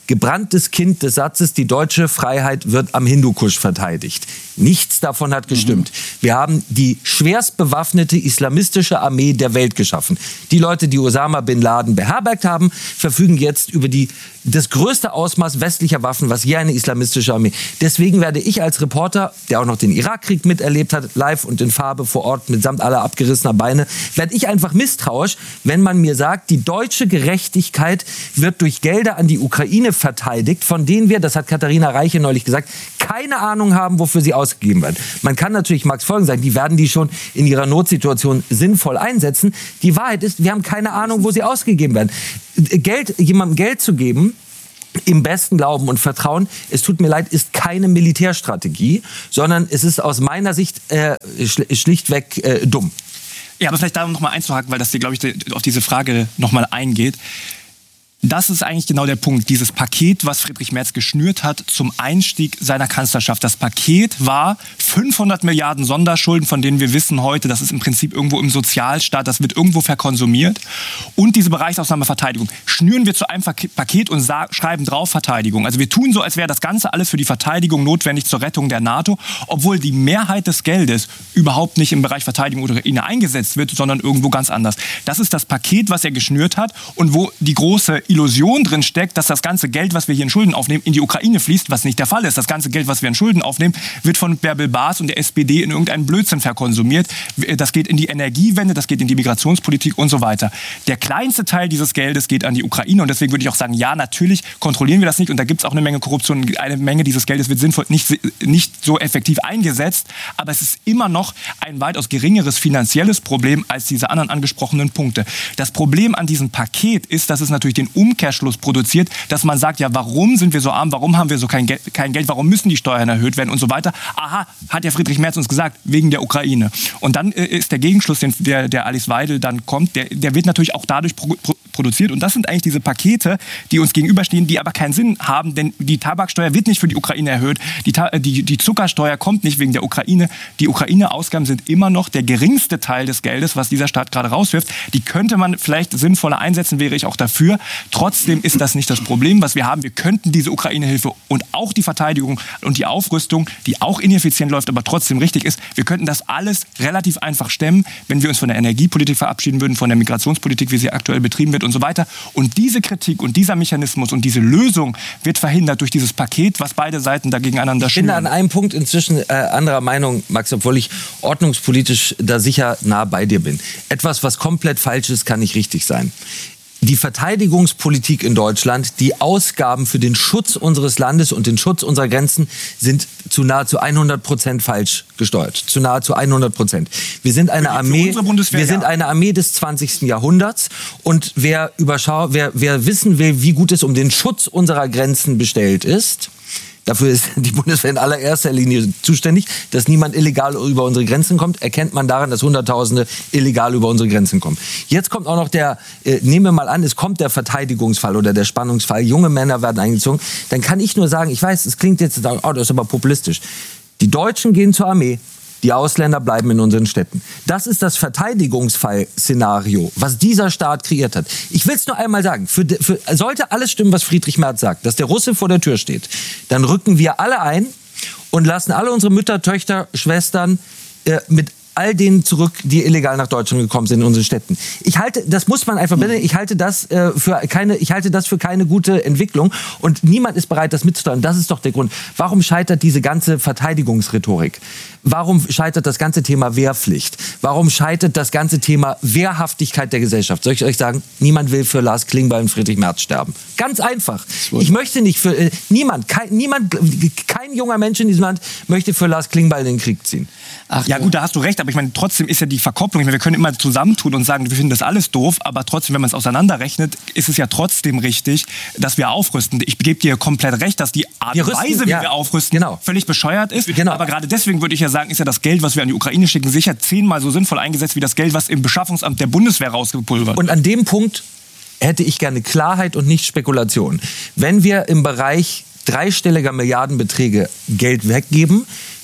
gebranntes Kind des Satzes, die deutsche Freiheit wird am Hindukusch verteidigt. Nichts davon hat gestimmt. Mhm. Wir haben die schwerst bewaffnete islamistische Armee der Welt geschaffen. Die Leute, die Osama Bin Laden beherbergt haben, verfügen jetzt über die, das größte Ausmaß westlicher Waffen, was je eine islamistische Armee. Deswegen werde ich als Reporter, der auch noch den Irakkrieg miterlebt hat, live und in Farbe vor Ort mitsamt aller abgerissener Beine, werde ich einfach misstrauisch, wenn man mir sagt, die deutsche Gerechtigkeit wird durch Gelder an die Ukraine verteidigt, von denen wir, das hat Katharina Reiche neulich gesagt, keine Ahnung haben, wofür sie ausgegeben werden. Man kann natürlich Max Folgen sagen, die werden die schon in ihrer Notsituation sinnvoll einsetzen. Die Wahrheit ist, wir haben keine Ahnung, wo sie ausgegeben werden. Geld, jemandem Geld zu geben, im besten Glauben und Vertrauen, es tut mir leid, ist keine Militärstrategie, sondern es ist aus meiner Sicht äh, schlichtweg äh, dumm. Ja, aber vielleicht da noch mal einzuhaken, weil das, glaube ich, auf diese Frage noch mal eingeht. Das ist eigentlich genau der Punkt. Dieses Paket, was Friedrich Merz geschnürt hat zum Einstieg seiner Kanzlerschaft. Das Paket war fünfhundert Milliarden Sonderschulden, von denen wir wissen heute, das ist im Prinzip irgendwo im Sozialstaat, das wird irgendwo verkonsumiert. Und diese Bereichsausnahme Verteidigung. Schnüren wir zu einem Paket und schreiben drauf Verteidigung. Also wir tun so, als wäre das Ganze alles für die Verteidigung notwendig zur Rettung der NATO, obwohl die Mehrheit des Geldes überhaupt nicht im Bereich Verteidigung oder Ukraine eingesetzt wird, sondern irgendwo ganz anders. Das ist das Paket, was er geschnürt hat und wo die große Illusion drin steckt, dass das ganze Geld, was wir hier in Schulden aufnehmen, in die Ukraine fließt, was nicht der Fall ist. Das ganze Geld, was wir in Schulden aufnehmen, wird von Bärbel Baas und der S P D in irgendeinen Blödsinn verkonsumiert. Das geht in die Energiewende, das geht in die Migrationspolitik und so weiter. Der kleinste Teil dieses Geldes geht an die Ukraine und deswegen würde ich auch sagen, ja, natürlich kontrollieren wir das nicht und da gibt es auch eine Menge Korruption, eine Menge dieses Geldes wird sinnvoll nicht, nicht so effektiv eingesetzt, aber es ist immer noch ein weitaus geringeres finanzielles Problem als diese anderen angesprochenen Punkte. Das Problem an diesem Paket ist, dass es natürlich den Umkehrschluss produziert, dass man sagt, ja, warum sind wir so arm, warum haben wir so kein Geld, kein Geld, warum müssen die Steuern erhöht werden und so weiter. Aha, hat ja Friedrich Merz uns gesagt, wegen der Ukraine. Und dann äh, ist der Gegenschluss, den, der, der Alice Weidel dann kommt, der, der wird natürlich auch dadurch pro, pro, produziert. Und das sind eigentlich diese Pakete, die uns gegenüberstehen, die aber keinen Sinn haben, denn die Tabaksteuer wird nicht für die Ukraine erhöht, die, die, die Zuckersteuer kommt nicht wegen der Ukraine. Die Ukraine-Ausgaben sind immer noch der geringste Teil des Geldes, was dieser Staat gerade rauswirft. Die könnte man vielleicht sinnvoller einsetzen, wäre ich auch dafür. Trotzdem ist das nicht das Problem, was wir haben. Wir könnten diese Ukraine-Hilfe und auch die Verteidigung und die Aufrüstung, die auch ineffizient läuft, aber trotzdem richtig ist, wir könnten das alles relativ einfach stemmen, wenn wir uns von der Energiepolitik verabschieden würden, von der Migrationspolitik, wie sie aktuell betrieben wird und so weiter. Und diese Kritik und dieser Mechanismus und diese Lösung wird verhindert durch dieses Paket, was beide Seiten da gegeneinander schnüren. Ich bin an einem Punkt inzwischen äh, anderer Meinung, Max, obwohl ich ordnungspolitisch da sicher nah bei dir bin. Etwas, was komplett falsch ist, kann nicht richtig sein. Die Verteidigungspolitik in Deutschland, die Ausgaben für den Schutz unseres Landes und den Schutz unserer Grenzen sind zu nahezu hundert Prozent falsch gesteuert. Zu nahezu hundert Prozent. Wir sind eine Armee, wir sind eine Armee des zwanzigsten Jahrhunderts und wer überschau, wer, wer wissen will, wie gut es um den Schutz unserer Grenzen bestellt ist, dafür ist die Bundeswehr in allererster Linie zuständig, dass niemand illegal über unsere Grenzen kommt. Erkennt man daran, dass Hunderttausende illegal über unsere Grenzen kommen. Jetzt kommt auch noch der, äh, nehmen wir mal an, es kommt der Verteidigungsfall oder der Spannungsfall. Junge Männer werden eingezogen. Dann kann ich nur sagen, ich weiß, es klingt jetzt, oh, das ist aber populistisch. Die Deutschen gehen zur Armee. Die Ausländer bleiben in unseren Städten. Das ist das Verteidigungsfall-Szenario, was dieser Staat kreiert hat. Ich will es nur einmal sagen, für, für, sollte alles stimmen, was Friedrich Merz sagt, dass der Russe vor der Tür steht, dann rücken wir alle ein und lassen alle unsere Mütter, Töchter, Schwestern äh, mit all denen zurück, die illegal nach Deutschland gekommen sind in unseren Städten. Ich halte, das muss man einfach benennen, ich halte das äh, für keine, ich halte das für keine gute Entwicklung und niemand ist bereit, das mitzusteuern. Das ist doch der Grund. Warum scheitert diese ganze Verteidigungsrhetorik? Warum scheitert das ganze Thema Wehrpflicht? Warum scheitert das ganze Thema Wehrhaftigkeit der Gesellschaft? Soll ich euch sagen, niemand will für Lars Klingbeil und Friedrich Merz sterben. Ganz einfach. Ich möchte nicht für, äh, niemand, kein, niemand, kein junger Mensch in diesem Land möchte für Lars Klingbeil in den Krieg ziehen. Ach, ja gut, da hast du recht, aber ich meine, trotzdem ist ja die Verkopplung, ich meine, wir können immer zusammentun und sagen, wir finden das alles doof, aber trotzdem, wenn man es auseinanderrechnet, ist es ja trotzdem richtig, dass wir aufrüsten. Ich gebe dir komplett recht, dass die Art und Weise, wie ja, wir aufrüsten, genau, völlig bescheuert ist. Genau. Aber gerade deswegen würde ich ja sagen, ist ja das Geld, was wir an die Ukraine schicken, sicher zehnmal so sinnvoll eingesetzt, wie das Geld, was im Beschaffungsamt der Bundeswehr rausgepulvert wird. Und an dem Punkt hätte ich gerne Klarheit und nicht Spekulation. Wenn wir im Bereich dreistelliger Milliardenbeträge Geld weggeben,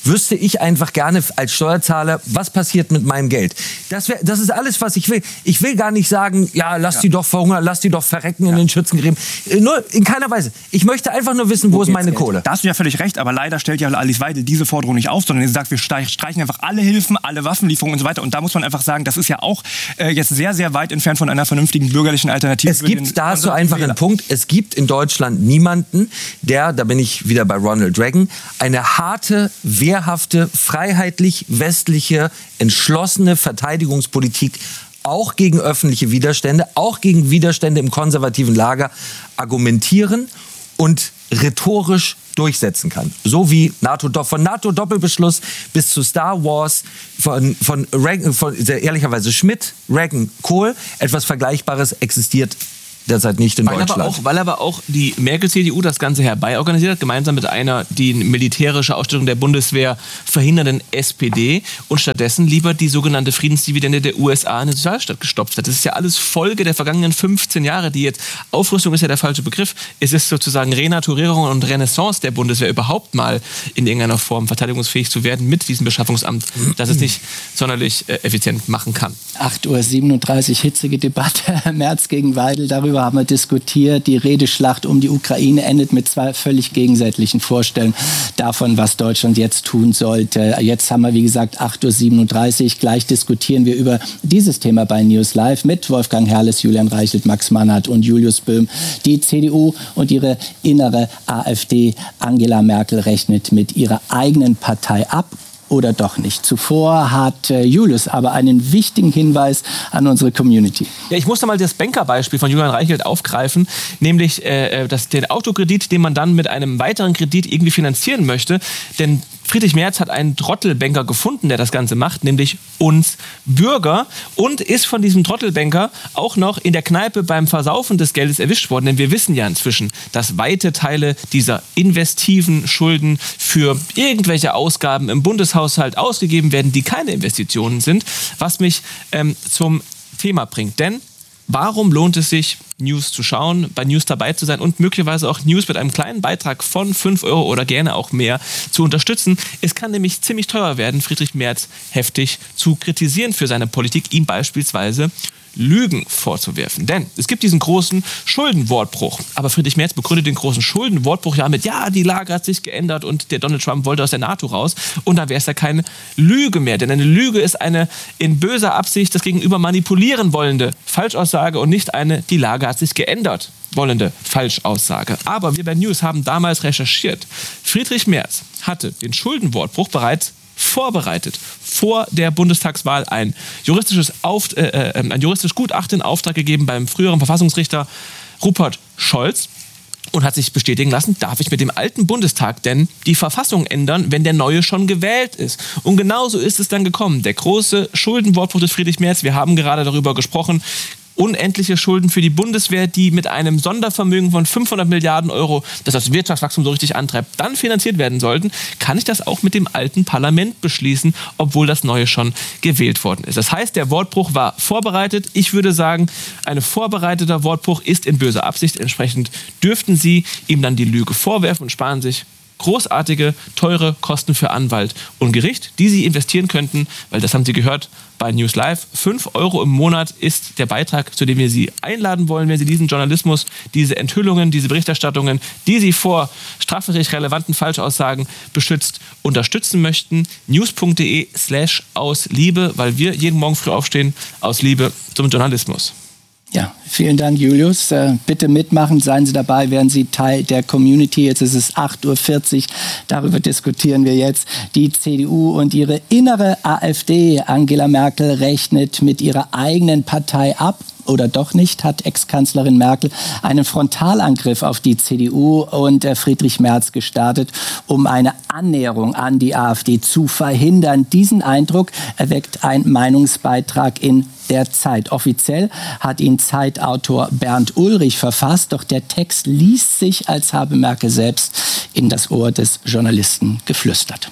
wüsste ich einfach gerne als Steuerzahler, was passiert mit meinem Geld. Das, wär, das ist alles, was ich will. Ich will gar nicht sagen, ja, lass ja. die doch verhungern, lass die doch verrecken ja. in den Schützengräben. Nur in keiner Weise. Ich möchte einfach nur wissen, wo, wo ist meine Geld? Kohle. Da hast du ja völlig recht, aber leider stellt ja Alice Weidel diese Forderung nicht auf, sondern sie sagt, wir streichen einfach alle Hilfen, alle Waffenlieferungen und so weiter. Und da muss man einfach sagen, das ist ja auch äh, jetzt sehr, sehr weit entfernt von einer vernünftigen bürgerlichen Alternative. Es gibt, da hast du einfach einen Punkt, es gibt in Deutschland niemanden, der, da bin ich wieder bei Ronald Reagan, eine harte, wehrhafte, freiheitlich westliche, entschlossene Verteidigungspolitik auch gegen öffentliche Widerstände, auch gegen Widerstände im konservativen Lager argumentieren und rhetorisch durchsetzen kann. So wie NATO, von NATO-Doppelbeschluss bis zu Star Wars, von, von, Reagan, von ehrlicherweise Schmidt, Reagan, Kohl, etwas Vergleichbares existiert derzeit nicht in weil Deutschland. Aber auch, weil aber auch die Merkel-C D U das Ganze herbeiorganisiert hat, gemeinsam mit einer die militärische Ausstattung der Bundeswehr verhindernden S P D und stattdessen lieber die sogenannte Friedensdividende der U S A in den Sozialstaat gestopft hat. Das ist ja alles Folge der vergangenen fünfzehn Jahre, die jetzt, Aufrüstung ist ja der falsche Begriff, es ist sozusagen Renaturierung und Renaissance der Bundeswehr überhaupt mal in irgendeiner Form verteidigungsfähig zu werden mit diesem Beschaffungsamt, das es nicht sonderlich äh, effizient machen kann. acht Uhr siebenunddreißig, hitzige Debatte, Merz gegen Weidel, darüber haben wir diskutiert. Die Redeschlacht um die Ukraine endet mit zwei völlig gegensätzlichen Vorstellungen davon, was Deutschland jetzt tun sollte. Jetzt haben wir, wie gesagt, acht Uhr siebenunddreißig. Gleich diskutieren wir über dieses Thema bei News Live mit Wolfgang Herrles, Julian Reichelt, Max Mannhardt und Julius Böhm. Die C D U und ihre innere AfD. Angela Merkel rechnet mit ihrer eigenen Partei ab. Oder doch nicht. Zuvor hat äh, Julius aber einen wichtigen Hinweis an unsere Community. Ja, ich musste mal das Bankerbeispiel von Julian Reichelt aufgreifen, nämlich äh, das, den Autokredit, den man dann mit einem weiteren Kredit irgendwie finanzieren möchte. Denn Friedrich Merz hat einen Trottelbanker gefunden, der das Ganze macht, nämlich uns Bürger, und ist von diesem Trottelbanker auch noch in der Kneipe beim Versaufen des Geldes erwischt worden. Denn wir wissen ja inzwischen, dass weite Teile dieser investiven Schulden für irgendwelche Ausgaben im Bundeshaushalt ausgegeben werden, die keine Investitionen sind, was mich ähm, zum Thema bringt. Denn warum lohnt es sich, News zu schauen, bei News dabei zu sein und möglicherweise auch News mit einem kleinen Beitrag von fünf Euro oder gerne auch mehr zu unterstützen? Es kann nämlich ziemlich teuer werden, Friedrich Merz heftig zu kritisieren für seine Politik, ihm beispielsweise Lügen vorzuwerfen. Denn es gibt diesen großen Schuldenwortbruch. Aber Friedrich Merz begründet den großen Schuldenwortbruch ja mit, ja, die Lage hat sich geändert und der Donald Trump wollte aus der NATO raus. Und dann wäre es ja keine Lüge mehr. Denn eine Lüge ist eine in böser Absicht das Gegenüber manipulieren wollende Falschaussage und nicht eine, die Lage hat sich geändert wollende Falschaussage. Aber wir bei News haben damals recherchiert. Friedrich Merz hatte den Schuldenwortbruch bereits vorbereitet, vor der Bundestagswahl ein juristisches, Auf, äh, ein juristisches Gutachten in Auftrag gegeben beim früheren Verfassungsrichter Rupert Scholz und hat sich bestätigen lassen, darf ich mit dem alten Bundestag denn die Verfassung ändern, wenn der neue schon gewählt ist. Und genauso ist es dann gekommen. Der große Schuldenwortbruch des Friedrich Merz, wir haben gerade darüber gesprochen, unendliche Schulden für die Bundeswehr, die mit einem Sondervermögen von fünfhundert Milliarden Euro, das das Wirtschaftswachstum so richtig antreibt, dann finanziert werden sollten, kann ich das auch mit dem alten Parlament beschließen, obwohl das neue schon gewählt worden ist. Das heißt, der Wortbruch war vorbereitet. Ich würde sagen, ein vorbereiteter Wortbruch ist in böser Absicht. Entsprechend dürften Sie ihm dann die Lüge vorwerfen und sparen sich großartige, teure Kosten für Anwalt und Gericht, die Sie investieren könnten, weil das haben Sie gehört bei News Live. fünf Euro im Monat ist der Beitrag, zu dem wir Sie einladen wollen, wenn Sie diesen Journalismus, diese Enthüllungen, diese Berichterstattungen, die Sie vor strafrechtlich relevanten Falschaussagen beschützt, unterstützen möchten. news.de slash aus Liebe, weil wir jeden Morgen früh aufstehen, aus Liebe zum Journalismus. Ja, vielen Dank, Julius. Äh, bitte mitmachen, seien Sie dabei, werden Sie Teil der Community. Jetzt ist es acht Uhr vierzig, darüber diskutieren wir jetzt. Die C D U und ihre innere AfD. Angela Merkel rechnet mit ihrer eigenen Partei ab. Oder doch nicht, hat Ex-Kanzlerin Merkel einen Frontalangriff auf die C D U und äh, Friedrich Merz gestartet, um eine Annäherung an die AfD zu verhindern. Diesen Eindruck erweckt ein Meinungsbeitrag in der Zeit. Offiziell hat ihn Zeitautor Bernd Ulrich verfasst, doch der Text liest sich, als habe Merkel selbst in das Ohr des Journalisten geflüstert.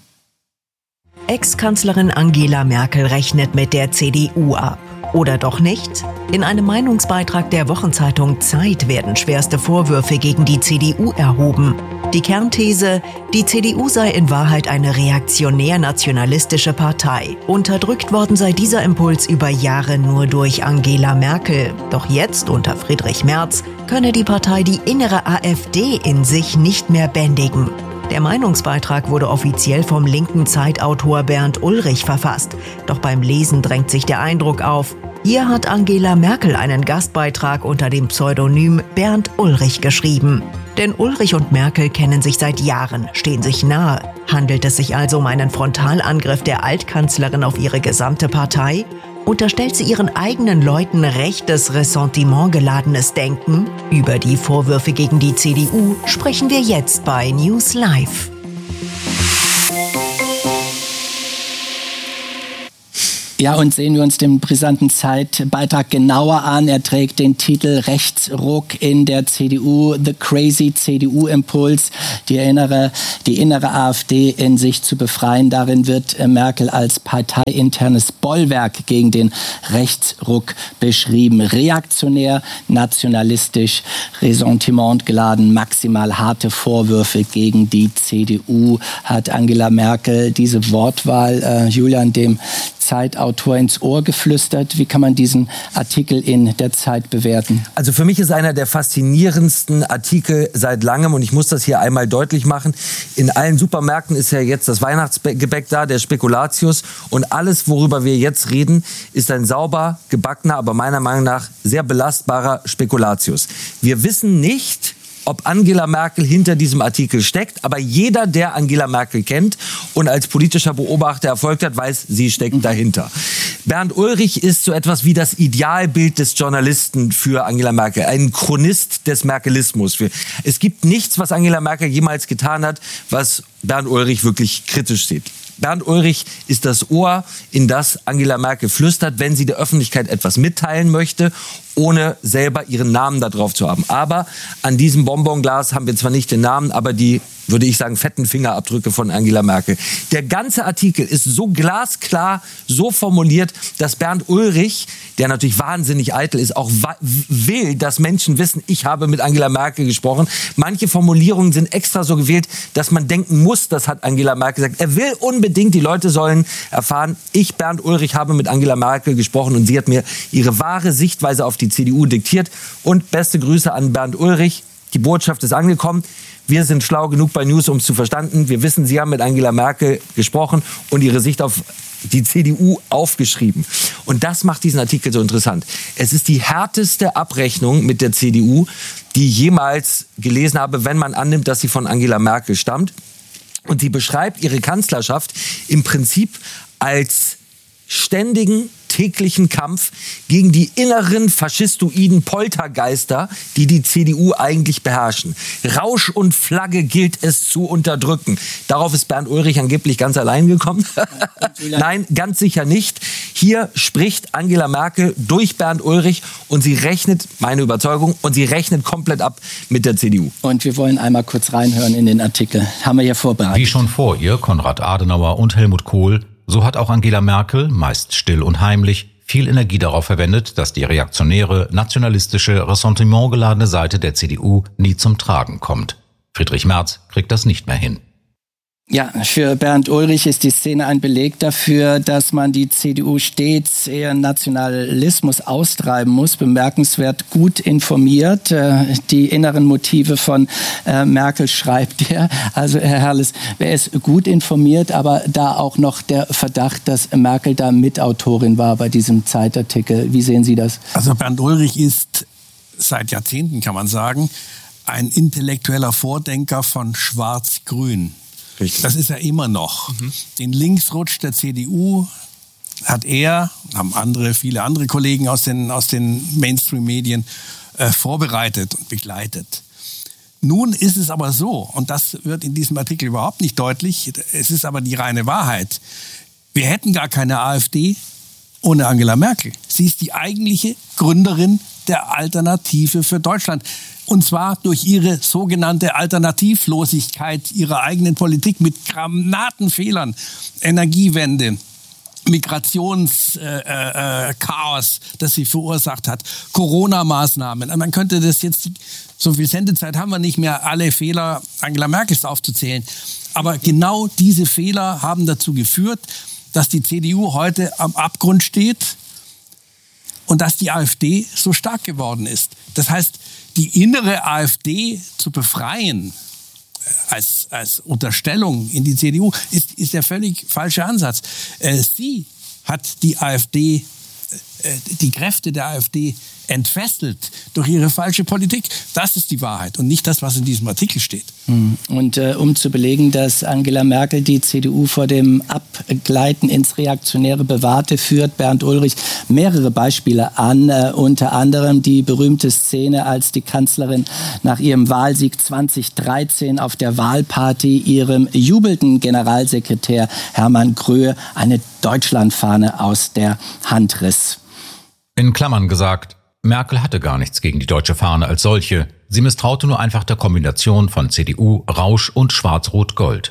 Ex-Kanzlerin Angela Merkel rechnet mit der C D U ab. Oder doch nicht? In einem Meinungsbeitrag der Wochenzeitung Zeit werden schwerste Vorwürfe gegen die C D U erhoben. Die Kernthese, die C D U sei in Wahrheit eine reaktionär-nationalistische Partei. Unterdrückt worden sei dieser Impuls über Jahre nur durch Angela Merkel. Doch jetzt, unter Friedrich Merz, könne die Partei die innere AfD in sich nicht mehr bändigen. Der Meinungsbeitrag wurde offiziell vom linken Zeitautor Bernd Ulrich verfasst. Doch beim Lesen drängt sich der Eindruck auf, hier hat Angela Merkel einen Gastbeitrag unter dem Pseudonym Bernd Ulrich geschrieben. Denn Ulrich und Merkel kennen sich seit Jahren, stehen sich nahe. Handelt es sich also um einen Frontalangriff der Altkanzlerin auf ihre gesamte Partei? Unterstellt sie ihren eigenen Leuten rechtes, ressentimentgeladenes Denken? Über die Vorwürfe gegen die C D U sprechen wir jetzt bei News Live. Ja, und sehen wir uns den brisanten Zeitbeitrag genauer an. Er trägt den Titel Rechtsruck in der C D U, The Crazy C D U-Impuls, die innere, die innere AfD in sich zu befreien. Darin wird Merkel als parteiinternes Bollwerk gegen den Rechtsruck beschrieben. Reaktionär, nationalistisch, ressentimentgeladen, maximal harte Vorwürfe gegen die C D U hat Angela Merkel diese Wortwahl, äh, Julian, dem Zeitautor ins Ohr geflüstert. Wie kann man diesen Artikel in der Zeit bewerten? Also für mich ist einer der faszinierendsten Artikel seit langem und ich muss das hier einmal deutlich machen. In allen Supermärkten ist ja jetzt das Weihnachtsgebäck da, der Spekulatius, und alles, worüber wir jetzt reden, ist ein sauber gebackener, aber meiner Meinung nach sehr belastbarer Spekulatius. Wir wissen nicht, ob Angela Merkel hinter diesem Artikel steckt. Aber jeder, der Angela Merkel kennt und als politischer Beobachter erfolgt hat, weiß, sie steckt dahinter. Bernd Ulrich ist so etwas wie das Idealbild des Journalisten für Angela Merkel. Ein Chronist des Merkelismus. Es gibt nichts, was Angela Merkel jemals getan hat, was Bernd Ulrich wirklich kritisch sieht. Bernd Ulrich ist das Ohr, in das Angela Merkel flüstert, wenn sie der Öffentlichkeit etwas mitteilen möchte, ohne selber ihren Namen da drauf zu haben. Aber an diesem Bonbonglas haben wir zwar nicht den Namen, aber die, würde ich sagen, fetten Fingerabdrücke von Angela Merkel. Der ganze Artikel ist so glasklar, so formuliert, dass Bernd Ulrich, der natürlich wahnsinnig eitel ist, auch will, dass Menschen wissen, ich habe mit Angela Merkel gesprochen. Manche Formulierungen sind extra so gewählt, dass man denken muss, das hat Angela Merkel gesagt. Er will unbedingt, die Leute sollen erfahren, ich, Bernd Ulrich, habe mit Angela Merkel gesprochen und sie hat mir ihre wahre Sichtweise auf die C D U diktiert. Und beste Grüße an Bernd Ulrich. Die Botschaft ist angekommen. Wir sind schlau genug bei News, um es zu verstanden. Wir wissen, Sie haben mit Angela Merkel gesprochen und Ihre Sicht auf die C D U aufgeschrieben. Und das macht diesen Artikel so interessant. Es ist die härteste Abrechnung mit der C D U, die ich jemals gelesen habe, wenn man annimmt, dass sie von Angela Merkel stammt. Und sie beschreibt ihre Kanzlerschaft im Prinzip als ständigen, täglichen Kampf gegen die inneren faschistoiden Poltergeister, die die C D U eigentlich beherrschen. Rausch und Flagge gilt es zu unterdrücken. Darauf ist Bernd Ulrich angeblich ganz allein gekommen. Nein, ganz sicher nicht. Hier spricht Angela Merkel durch Bernd Ulrich und sie rechnet, meine Überzeugung, und sie rechnet komplett ab mit der C D U. Und wir wollen einmal kurz reinhören in den Artikel. Haben wir hier vorbereitet. Wie schon vor ihr Konrad Adenauer und Helmut Kohl, so hat auch Angela Merkel, meist still und heimlich, viel Energie darauf verwendet, dass die reaktionäre, nationalistische, ressentimentgeladene Seite der C D U nie zum Tragen kommt. Friedrich Merz kriegt das nicht mehr hin. Ja, für Bernd Ulrich ist die Szene ein Beleg dafür, dass man die C D U stets eher Nationalismus austreiben muss. Bemerkenswert gut informiert. Die inneren Motive von Merkel schreibt er. Also Herr Herrles, wer ist gut informiert, aber da auch noch der Verdacht, dass Merkel da Mitautorin war bei diesem Zeitartikel. Wie sehen Sie das? Also Bernd Ulrich ist seit Jahrzehnten, kann man sagen, ein intellektueller Vordenker von Schwarz-Grün. Richtig. Das ist er immer noch. Mhm. Den Linksrutsch der C D U hat er, haben andere, viele andere Kollegen aus den, aus den Mainstream-Medien äh, vorbereitet und begleitet. Nun ist es aber so, und das wird in diesem Artikel überhaupt nicht deutlich, es ist aber die reine Wahrheit. Wir hätten gar keine AfD ohne Angela Merkel. Sie ist die eigentliche Gründerin der Alternative für Deutschland. Und zwar durch ihre sogenannte Alternativlosigkeit ihrer eigenen Politik mit Granatenfehlern, Energiewende, Migrationschaos, äh, äh, das sie verursacht hat, Corona-Maßnahmen. Man könnte das jetzt, so viel Sendezeit haben wir nicht mehr, alle Fehler Angela Merkels aufzuzählen. Aber genau diese Fehler haben dazu geführt, dass die C D U heute am Abgrund steht und dass die AfD so stark geworden ist. Das heißt, die innere AfD zu befreien als, als Unterstellung in die C D U ist, ist der völlig falsche Ansatz. Äh, sie hat die AfD, äh, die Kräfte der AfD entfesselt durch ihre falsche Politik. Das ist die Wahrheit und nicht das, was in diesem Artikel steht. Und äh, um zu belegen, dass Angela Merkel die C D U vor dem Abgleiten ins Reaktionäre bewahrte, führt Bernd Ulrich mehrere Beispiele an, äh, unter anderem die berühmte Szene, als die Kanzlerin nach ihrem Wahlsieg zweitausenddreizehn auf der Wahlparty ihrem jubelnden Generalsekretär Hermann Gröhe eine Deutschlandfahne aus der Hand riss. In Klammern gesagt, Merkel hatte gar nichts gegen die deutsche Fahne als solche. Sie misstraute nur einfach der Kombination von C D U, Rausch und Schwarz-Rot-Gold.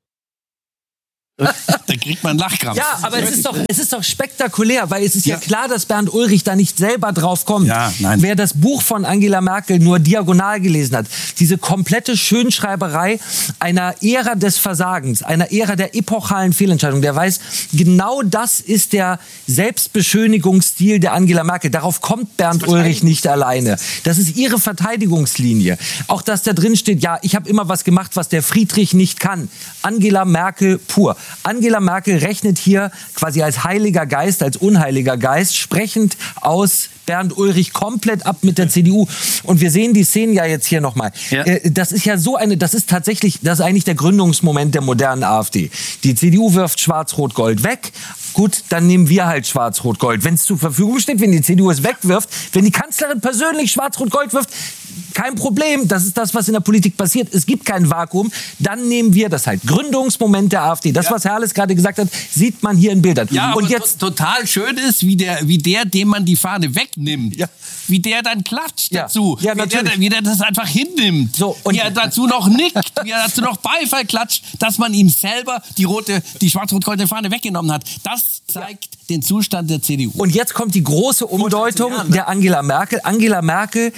Da kriegt man Lachkrampf. Ja, aber es ist doch, es ist doch spektakulär, weil es ist ja, ja klar, dass Bernd Ulrich da nicht selber drauf kommt. Ja, nein. Wer das Buch von Angela Merkel nur diagonal gelesen hat, diese komplette Schönschreiberei einer Ära des Versagens, einer Ära der epochalen Fehlentscheidung, der weiß, genau das ist der Selbstbeschönigungsstil der Angela Merkel. Darauf kommt Bernd Ulrich nicht alleine. Das ist ihre Verteidigungslinie. Auch dass da drin steht, ja, ich habe immer was gemacht, was der Friedrich nicht kann. Angela Merkel pur. Angela Merkel rechnet hier quasi als heiliger Geist, als unheiliger Geist, sprechend aus Bernd Ulrich komplett ab mit der C D U. Und wir sehen die Szenen ja jetzt hier nochmal. Ja. Das ist ja so eine, das ist tatsächlich, das ist eigentlich der Gründungsmoment der modernen AfD. Die C D U wirft Schwarz-Rot-Gold weg. Gut, dann nehmen wir halt Schwarz-Rot-Gold. Wenn es zur Verfügung steht, wenn die C D U es wegwirft, wenn die Kanzlerin persönlich Schwarz-Rot-Gold wirft, kein Problem. Das ist das, was in der Politik passiert. Es gibt kein Vakuum. Dann nehmen wir das halt. Gründungsmoment der AfD. Das, ja. was Herrles gerade gesagt hat, sieht man hier in Bildern. Ja, und aber jetzt to- total schön ist, wie der, wie der, dem man die Fahne wegnimmt, ja. wie der dann klatscht ja. dazu, ja, wie, der, wie der das einfach hinnimmt, so, und wie er dazu noch nickt, wie er dazu noch Beifall klatscht, dass man ihm selber die rote, die schwarz-rot-goldene Fahne weggenommen hat. Das zeigt ja. den Zustand der C D U. Und jetzt kommt die große Umdeutung der Angela Merkel. Angela Merkel,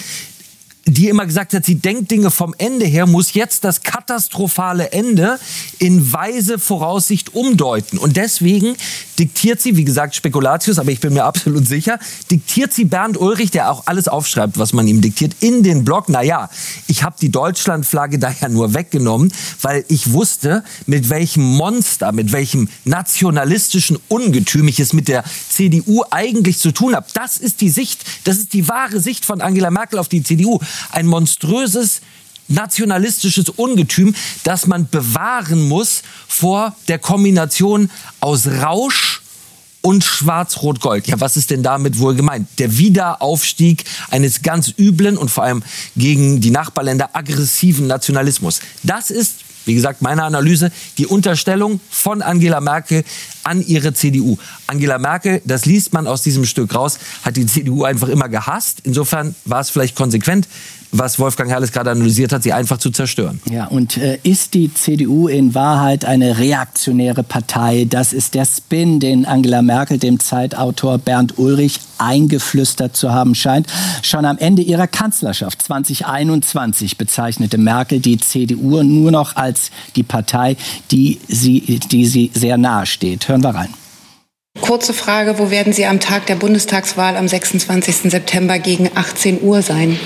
die immer gesagt hat, sie denkt Dinge vom Ende her, muss jetzt das katastrophale Ende in weise Voraussicht umdeuten. Und deswegen diktiert sie, wie gesagt, Spekulatius, aber ich bin mir absolut sicher, diktiert sie Bernd Ulrich, der auch alles aufschreibt, was man ihm diktiert, in den Blog. Naja, ich habe die Deutschlandflagge daher nur weggenommen, weil ich wusste, mit welchem Monster, mit welchem nationalistischen Ungetüm ich es mit der C D U eigentlich zu tun habe. Das ist die Sicht, das ist die wahre Sicht von Angela Merkel auf die C D U. Ein monströses nationalistisches Ungetüm, das man bewahren muss vor der Kombination aus Rausch und Schwarz-Rot-Gold. Ja, was ist denn damit wohl gemeint? Der Wiederaufstieg eines ganz üblen und vor allem gegen die Nachbarländer aggressiven Nationalismus. Das ist, wie gesagt, meine Analyse, die Unterstellung von Angela Merkel an ihre C D U. Angela Merkel, das liest man aus diesem Stück raus, hat die C D U einfach immer gehasst. Insofern war es vielleicht konsequent, was Wolfgang Herrles gerade analysiert hat, sie einfach zu zerstören. Ja, und äh, ist die C D U in Wahrheit eine reaktionäre Partei? Das ist der Spin, den Angela Merkel dem Zeitautor Bernd Ulrich eingeflüstert zu haben scheint. Schon am Ende ihrer Kanzlerschaft zweitausendeinundzwanzig bezeichnete Merkel die C D U nur noch als die Partei, die sie, die sie sehr nahe steht. Hören wir rein. Kurze Frage, wo werden Sie am Tag der Bundestagswahl am sechsundzwanzigsten September gegen achtzehn Uhr sein?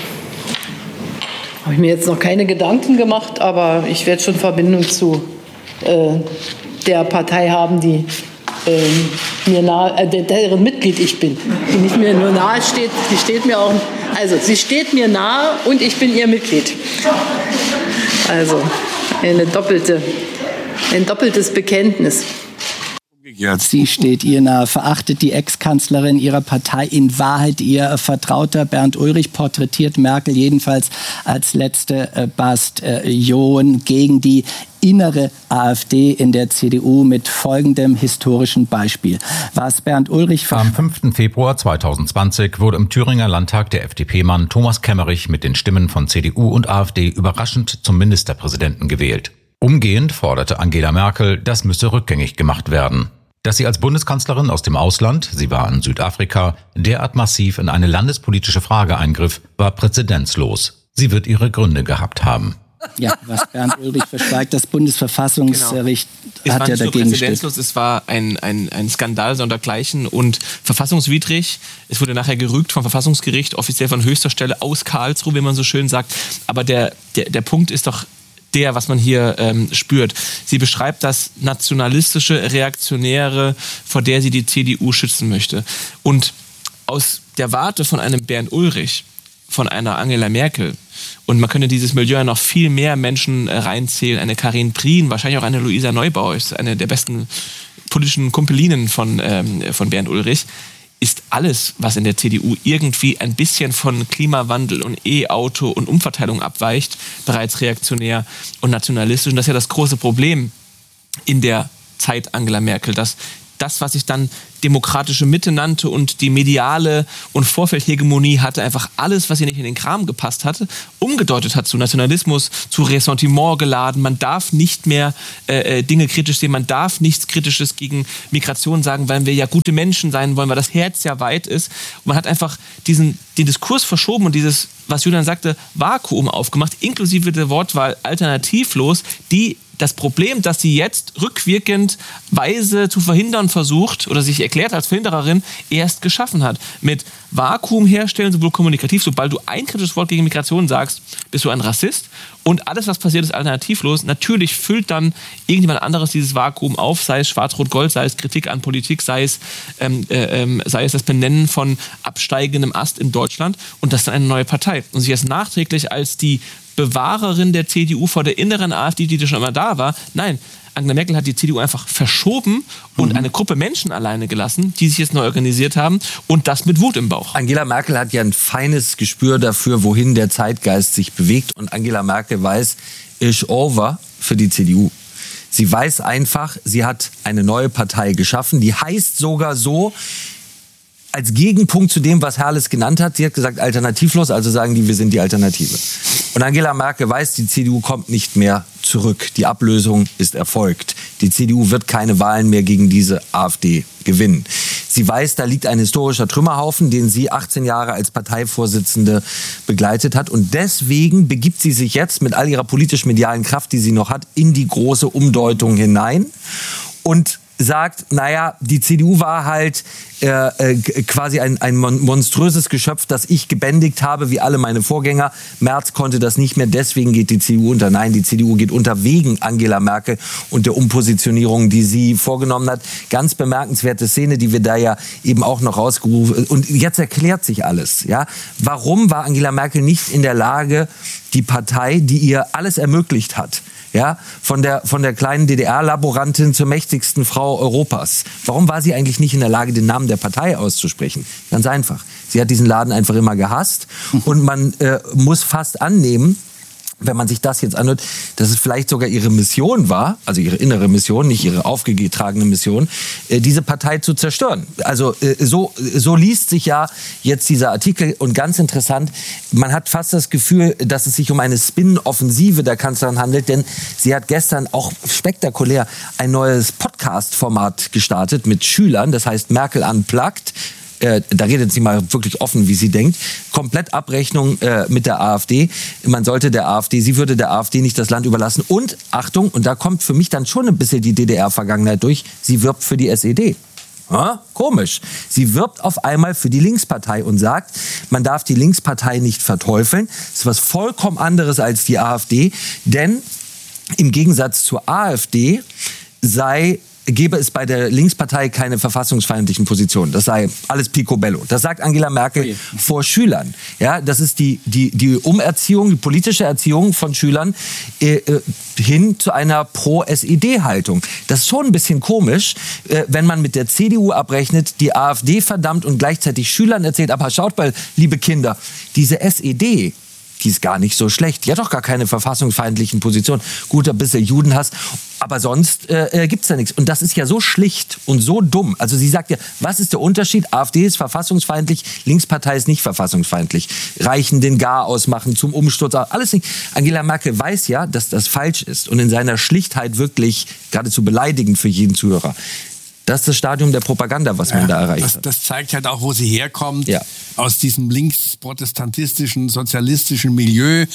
Habe ich mir jetzt noch keine Gedanken gemacht, aber ich werde schon Verbindung zu äh, der Partei haben, die äh, mir nahe, äh, deren Mitglied ich bin. Die nicht mir nur nahe steht, die steht mir auch, also sie steht mir nahe und ich bin ihr Mitglied. Also eine doppelte, ein doppeltes Bekenntnis. Sie steht ihr nahe, verachtet die Ex-Kanzlerin ihrer Partei in Wahrheit ihr Vertrauter. Bernd Ulrich porträtiert Merkel jedenfalls als letzte Bastion gegen die innere AfD in der C D U mit folgendem historischen Beispiel. Was Bernd Ulrich Am fünften Februar zweitausendzwanzig wurde im Thüringer Landtag der F D P-Mann Thomas Kemmerich mit den Stimmen von C D U und AfD überraschend zum Ministerpräsidenten gewählt. Umgehend forderte Angela Merkel, das müsse rückgängig gemacht werden. Dass sie als Bundeskanzlerin aus dem Ausland, sie war in Südafrika, derart massiv in eine landespolitische Frage eingriff, war präzedenzlos. Sie wird ihre Gründe gehabt haben. Ja, was Bernd Ulrich verschweigt, das Bundesverfassungsgericht genau. hat ja dagegen gestimmt. Es war ein, ein, ein Skandal sondergleichen und verfassungswidrig. Es wurde nachher gerügt vom Verfassungsgericht, offiziell von höchster Stelle aus Karlsruhe, wie man so schön sagt. Aber der, der, der Punkt ist doch der, was man hier ähm, spürt. Sie beschreibt das nationalistische, reaktionäre, vor der sie die C D U schützen möchte. Und aus der Warte von einem Bernd Ulrich, von einer Angela Merkel, und man könnte dieses Milieu noch viel mehr Menschen reinzählen, eine Karin Prien, wahrscheinlich auch eine Luisa Neubauer, ist eine der besten politischen Kumpelinen von, ähm, von Bernd Ulrich, ist alles, was in der C D U irgendwie ein bisschen von Klimawandel und E-Auto und Umverteilung abweicht, bereits reaktionär und nationalistisch. Und das ist ja das große Problem in der Zeit Angela Merkel, dass das, was ich dann demokratische Mitte nannte und die mediale und Vorfeldhegemonie hatte, einfach alles, was ihr nicht in den Kram gepasst hatte, umgedeutet hat zu Nationalismus, zu Ressentiment geladen. Man darf nicht mehr äh, Dinge kritisch sehen, man darf nichts Kritisches gegen Migration sagen, weil wir ja gute Menschen sein wollen, weil das Herz ja weit ist. Und man hat einfach diesen den Diskurs verschoben und dieses, was Julian sagte, Vakuum aufgemacht, inklusive der Wortwahl alternativlos, die das Problem, das sie jetzt rückwirkend weise zu verhindern versucht oder sich erklärt als Verhindererin, erst geschaffen hat. Mit Vakuum herstellen, sowohl kommunikativ, sobald du ein kritisches Wort gegen Migration sagst, bist du ein Rassist. Und alles, was passiert, ist alternativlos. Natürlich füllt dann irgendjemand anderes dieses Vakuum auf, sei es Schwarz-Rot-Gold, sei es Kritik an Politik, sei es, ähm, äh, sei es das Benennen von absteigendem Ast in Deutschland. Und das ist dann eine neue Partei. Und sich erst nachträglich als die Bewahrerin der C D U vor der inneren AfD, die schon immer da war. Nein, Angela Merkel hat die C D U einfach verschoben und mhm. eine Gruppe Menschen alleine gelassen, die sich jetzt neu organisiert haben und das mit Wut im Bauch. Angela Merkel hat ja ein feines Gespür dafür, wohin der Zeitgeist sich bewegt, und Angela Merkel weiß, ist over für die C D U. Sie weiß einfach, sie hat eine neue Partei geschaffen, die heißt sogar so, als Gegenpunkt zu dem, was Herrles genannt hat. Sie hat gesagt, alternativlos, also sagen die, wir sind die Alternative. Und Angela Merkel weiß, die C D U kommt nicht mehr zurück. Die Ablösung ist erfolgt. Die C D U wird keine Wahlen mehr gegen diese AfD gewinnen. Sie weiß, da liegt ein historischer Trümmerhaufen, den sie achtzehn Jahre als Parteivorsitzende begleitet hat. Und deswegen begibt sie sich jetzt mit all ihrer politisch-medialen Kraft, die sie noch hat, in die große Umdeutung hinein und sagt, naja, die C D U war halt äh, äh, quasi ein, ein monströses Geschöpf, das ich gebändigt habe, wie alle meine Vorgänger. Merz konnte das nicht mehr, deswegen geht die C D U unter. Nein, die C D U geht unter wegen Angela Merkel und der Umpositionierung, die sie vorgenommen hat. Ganz bemerkenswerte Szene, die wir da ja eben auch noch rausgerufen. Und jetzt erklärt sich alles. Ja? Warum war Angela Merkel nicht in der Lage, die Partei, die ihr alles ermöglicht hat, ja, von der, von der kleinen D D R-Laborantin zur mächtigsten Frau Europas. Warum war sie eigentlich nicht in der Lage, den Namen der Partei auszusprechen? Ganz einfach. Sie hat diesen Laden einfach immer gehasst. Und man äh, muss fast annehmen, wenn man sich das jetzt anhört, dass es vielleicht sogar ihre Mission war, also ihre innere Mission, nicht ihre aufgetragene Mission, äh, diese Partei zu zerstören. Also äh, so, so liest sich ja jetzt dieser Artikel, und ganz interessant, man hat fast das Gefühl, dass es sich um eine Spin-Offensive der Kanzlerin handelt, denn sie hat gestern auch spektakulär ein neues Podcast-Format gestartet mit Schülern, das heißt Merkel Unplugged. Äh, da redet sie mal wirklich offen, wie sie denkt. Komplett Abrechnung äh, mit der AfD. Man sollte der AfD, sie würde der AfD nicht das Land überlassen. Und, Achtung, und da kommt für mich dann schon ein bisschen die D D R-Vergangenheit durch, sie wirbt für die S E D. Ja, komisch. Sie wirbt auf einmal für die Linkspartei und sagt, man darf die Linkspartei nicht verteufeln. Das ist was vollkommen anderes als die AfD. Denn im Gegensatz zur AfD sei gäbe es bei der Linkspartei keine verfassungsfeindlichen Positionen. Das sei alles picobello. Das sagt Angela Merkel okay. vor Schülern. Ja, das ist die, die, die Umerziehung, die politische Erziehung von Schülern äh, hin zu einer Pro-S E D-Haltung. Das ist schon ein bisschen komisch, äh, wenn man mit der C D U abrechnet, die AfD verdammt und gleichzeitig Schülern erzählt, aber schaut mal, liebe Kinder, diese S E D, die ist gar nicht so schlecht. Die hat doch gar keine verfassungsfeindlichen Positionen. Gut, ein bisschen Judenhass, aber sonst äh, gibt's da nichts. Und das ist ja so schlicht und so dumm. Also sie sagt ja, was ist der Unterschied? AfD ist verfassungsfeindlich, Linkspartei ist nicht verfassungsfeindlich. Reichen den Garaus machen zum Umsturz, alles nicht. Angela Merkel weiß ja, dass das falsch ist und in seiner Schlichtheit wirklich geradezu beleidigend für jeden Zuhörer. Das ist das Stadium der Propaganda, was man ja, da erreicht das, hat. Das zeigt halt auch, wo sie herkommt. Ja. Aus diesem linksprotestantischen, sozialistischen Milieu.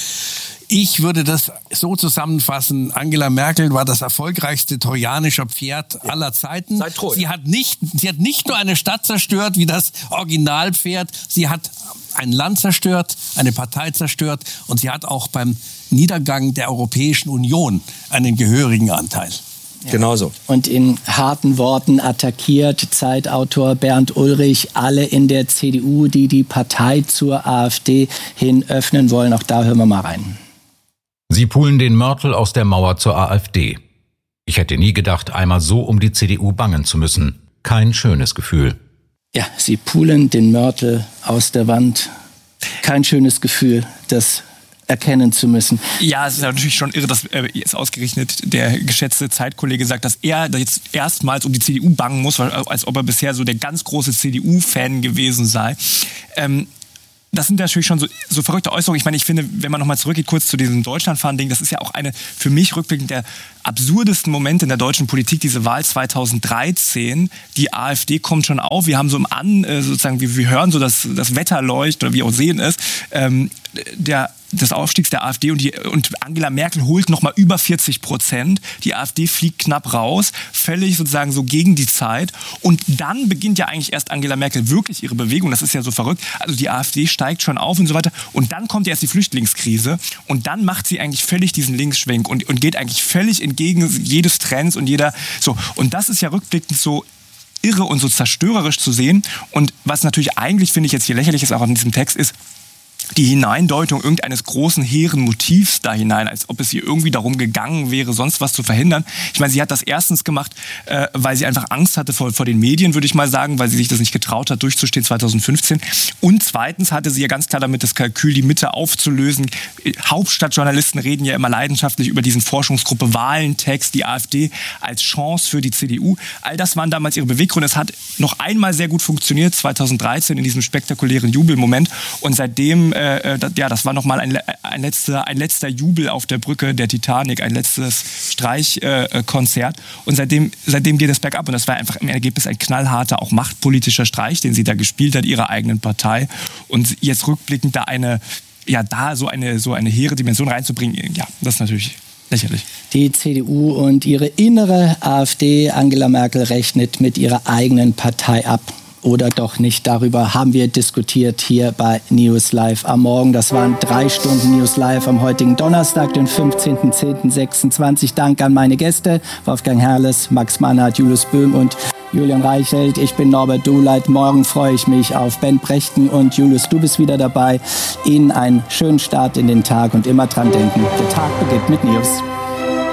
Ich würde das so zusammenfassen, Angela Merkel war das erfolgreichste trojanische Pferd ja. aller Zeiten. Seit Troja. Sie hat nicht, sie hat nicht nur eine Stadt zerstört wie das Originalpferd, sie hat ein Land zerstört, eine Partei zerstört und sie hat auch beim Niedergang der Europäischen Union einen gehörigen Anteil. Ja. Genauso. Und in harten Worten attackiert Zeitautor Bernd Ulrich alle in der C D U, die die Partei zur AfD hin öffnen wollen. Auch da hören wir mal rein. Sie poolen den Mörtel aus der Mauer zur AfD. Ich hätte nie gedacht, einmal so um die C D U bangen zu müssen. Kein schönes Gefühl. Ja, sie poolen den Mörtel aus der Wand. Kein schönes Gefühl, das erkennen zu müssen. Ja, es ist natürlich schon irre, dass äh, jetzt ausgerechnet der geschätzte Zeitkollege sagt, dass er jetzt erstmals um die C D U bangen muss, weil, als ob er bisher so der ganz große C D U-Fan gewesen sei. Ähm, Das sind natürlich schon so, so verrückte Äußerungen. Ich meine, ich finde, wenn man nochmal zurückgeht kurz zu diesem Deutschlandfahren-Ding, das ist ja auch eine für mich rückblickend der absurdesten Momente in der deutschen Politik, diese Wahl zweitausenddreizehn. Die AfD kommt schon auf. Wir haben so im An, sozusagen, wir, wir hören so, dass das Wetter leuchtet oder wie auch sehen ist. Ähm, der des Aufstiegs der AfD und, die, und Angela Merkel holt nochmal über vierzig Prozent. Die AfD fliegt knapp raus, völlig sozusagen so gegen die Zeit. Und dann beginnt ja eigentlich erst Angela Merkel wirklich ihre Bewegung. Das ist ja so verrückt. Also die AfD steigt schon auf und so weiter. Und dann kommt erst die Flüchtlingskrise. Und dann macht sie eigentlich völlig diesen Linksschwenk und, und geht eigentlich völlig entgegen jedes Trends und jeder so. Und das ist ja rückblickend so irre und so zerstörerisch zu sehen. Und was natürlich eigentlich, finde ich, jetzt hier lächerlich ist, auch in diesem Text ist, die Hineindeutung irgendeines großen, hehren Motivs da hinein, als ob es ihr irgendwie darum gegangen wäre, sonst was zu verhindern. Ich meine, sie hat das erstens gemacht, äh, weil sie einfach Angst hatte vor, vor den Medien, würde ich mal sagen, weil sie sich das nicht getraut hat, durchzustehen zweitausendfünfzehn. Und zweitens hatte sie ja ganz klar damit das Kalkül, die Mitte aufzulösen. Hauptstadtjournalisten reden ja immer leidenschaftlich über diesen Forschungsgruppe Wahlentext, die AfD als Chance für die C D U. All das waren damals ihre Beweggründe. Es hat noch einmal sehr gut funktioniert, zweitausenddreizehn, in diesem spektakulären Jubelmoment. Und seitdem Äh, das, ja, das war nochmal ein, ein, letzter, ein letzter Jubel auf der Brücke der Titanic, ein letztes Streichkonzert. Äh, und seitdem, seitdem geht es bergab. Und das war einfach im Ergebnis ein knallharter, auch machtpolitischer Streich, den sie da gespielt hat, ihrer eigenen Partei. Und jetzt rückblickend da eine, ja, da so eine, so eine hehre Dimension reinzubringen, ja, das ist natürlich lächerlich. Die C D U und ihre innere AfD, Angela Merkel, rechnet mit ihrer eigenen Partei ab. Oder doch nicht. Darüber haben wir diskutiert hier bei News Live am Morgen. Das waren drei Stunden News Live am heutigen Donnerstag, den fünfzehnten zehnten sechsundzwanzig. Dank an meine Gäste, Wolfgang Herrles, Max Mannhardt, Julius Böhm und Julian Reichelt. Ich bin Norbert Duhleit. Morgen freue ich mich auf Ben Brechten und Julius, du bist wieder dabei. Ihnen einen schönen Start in den Tag und immer dran denken, der Tag beginnt mit News.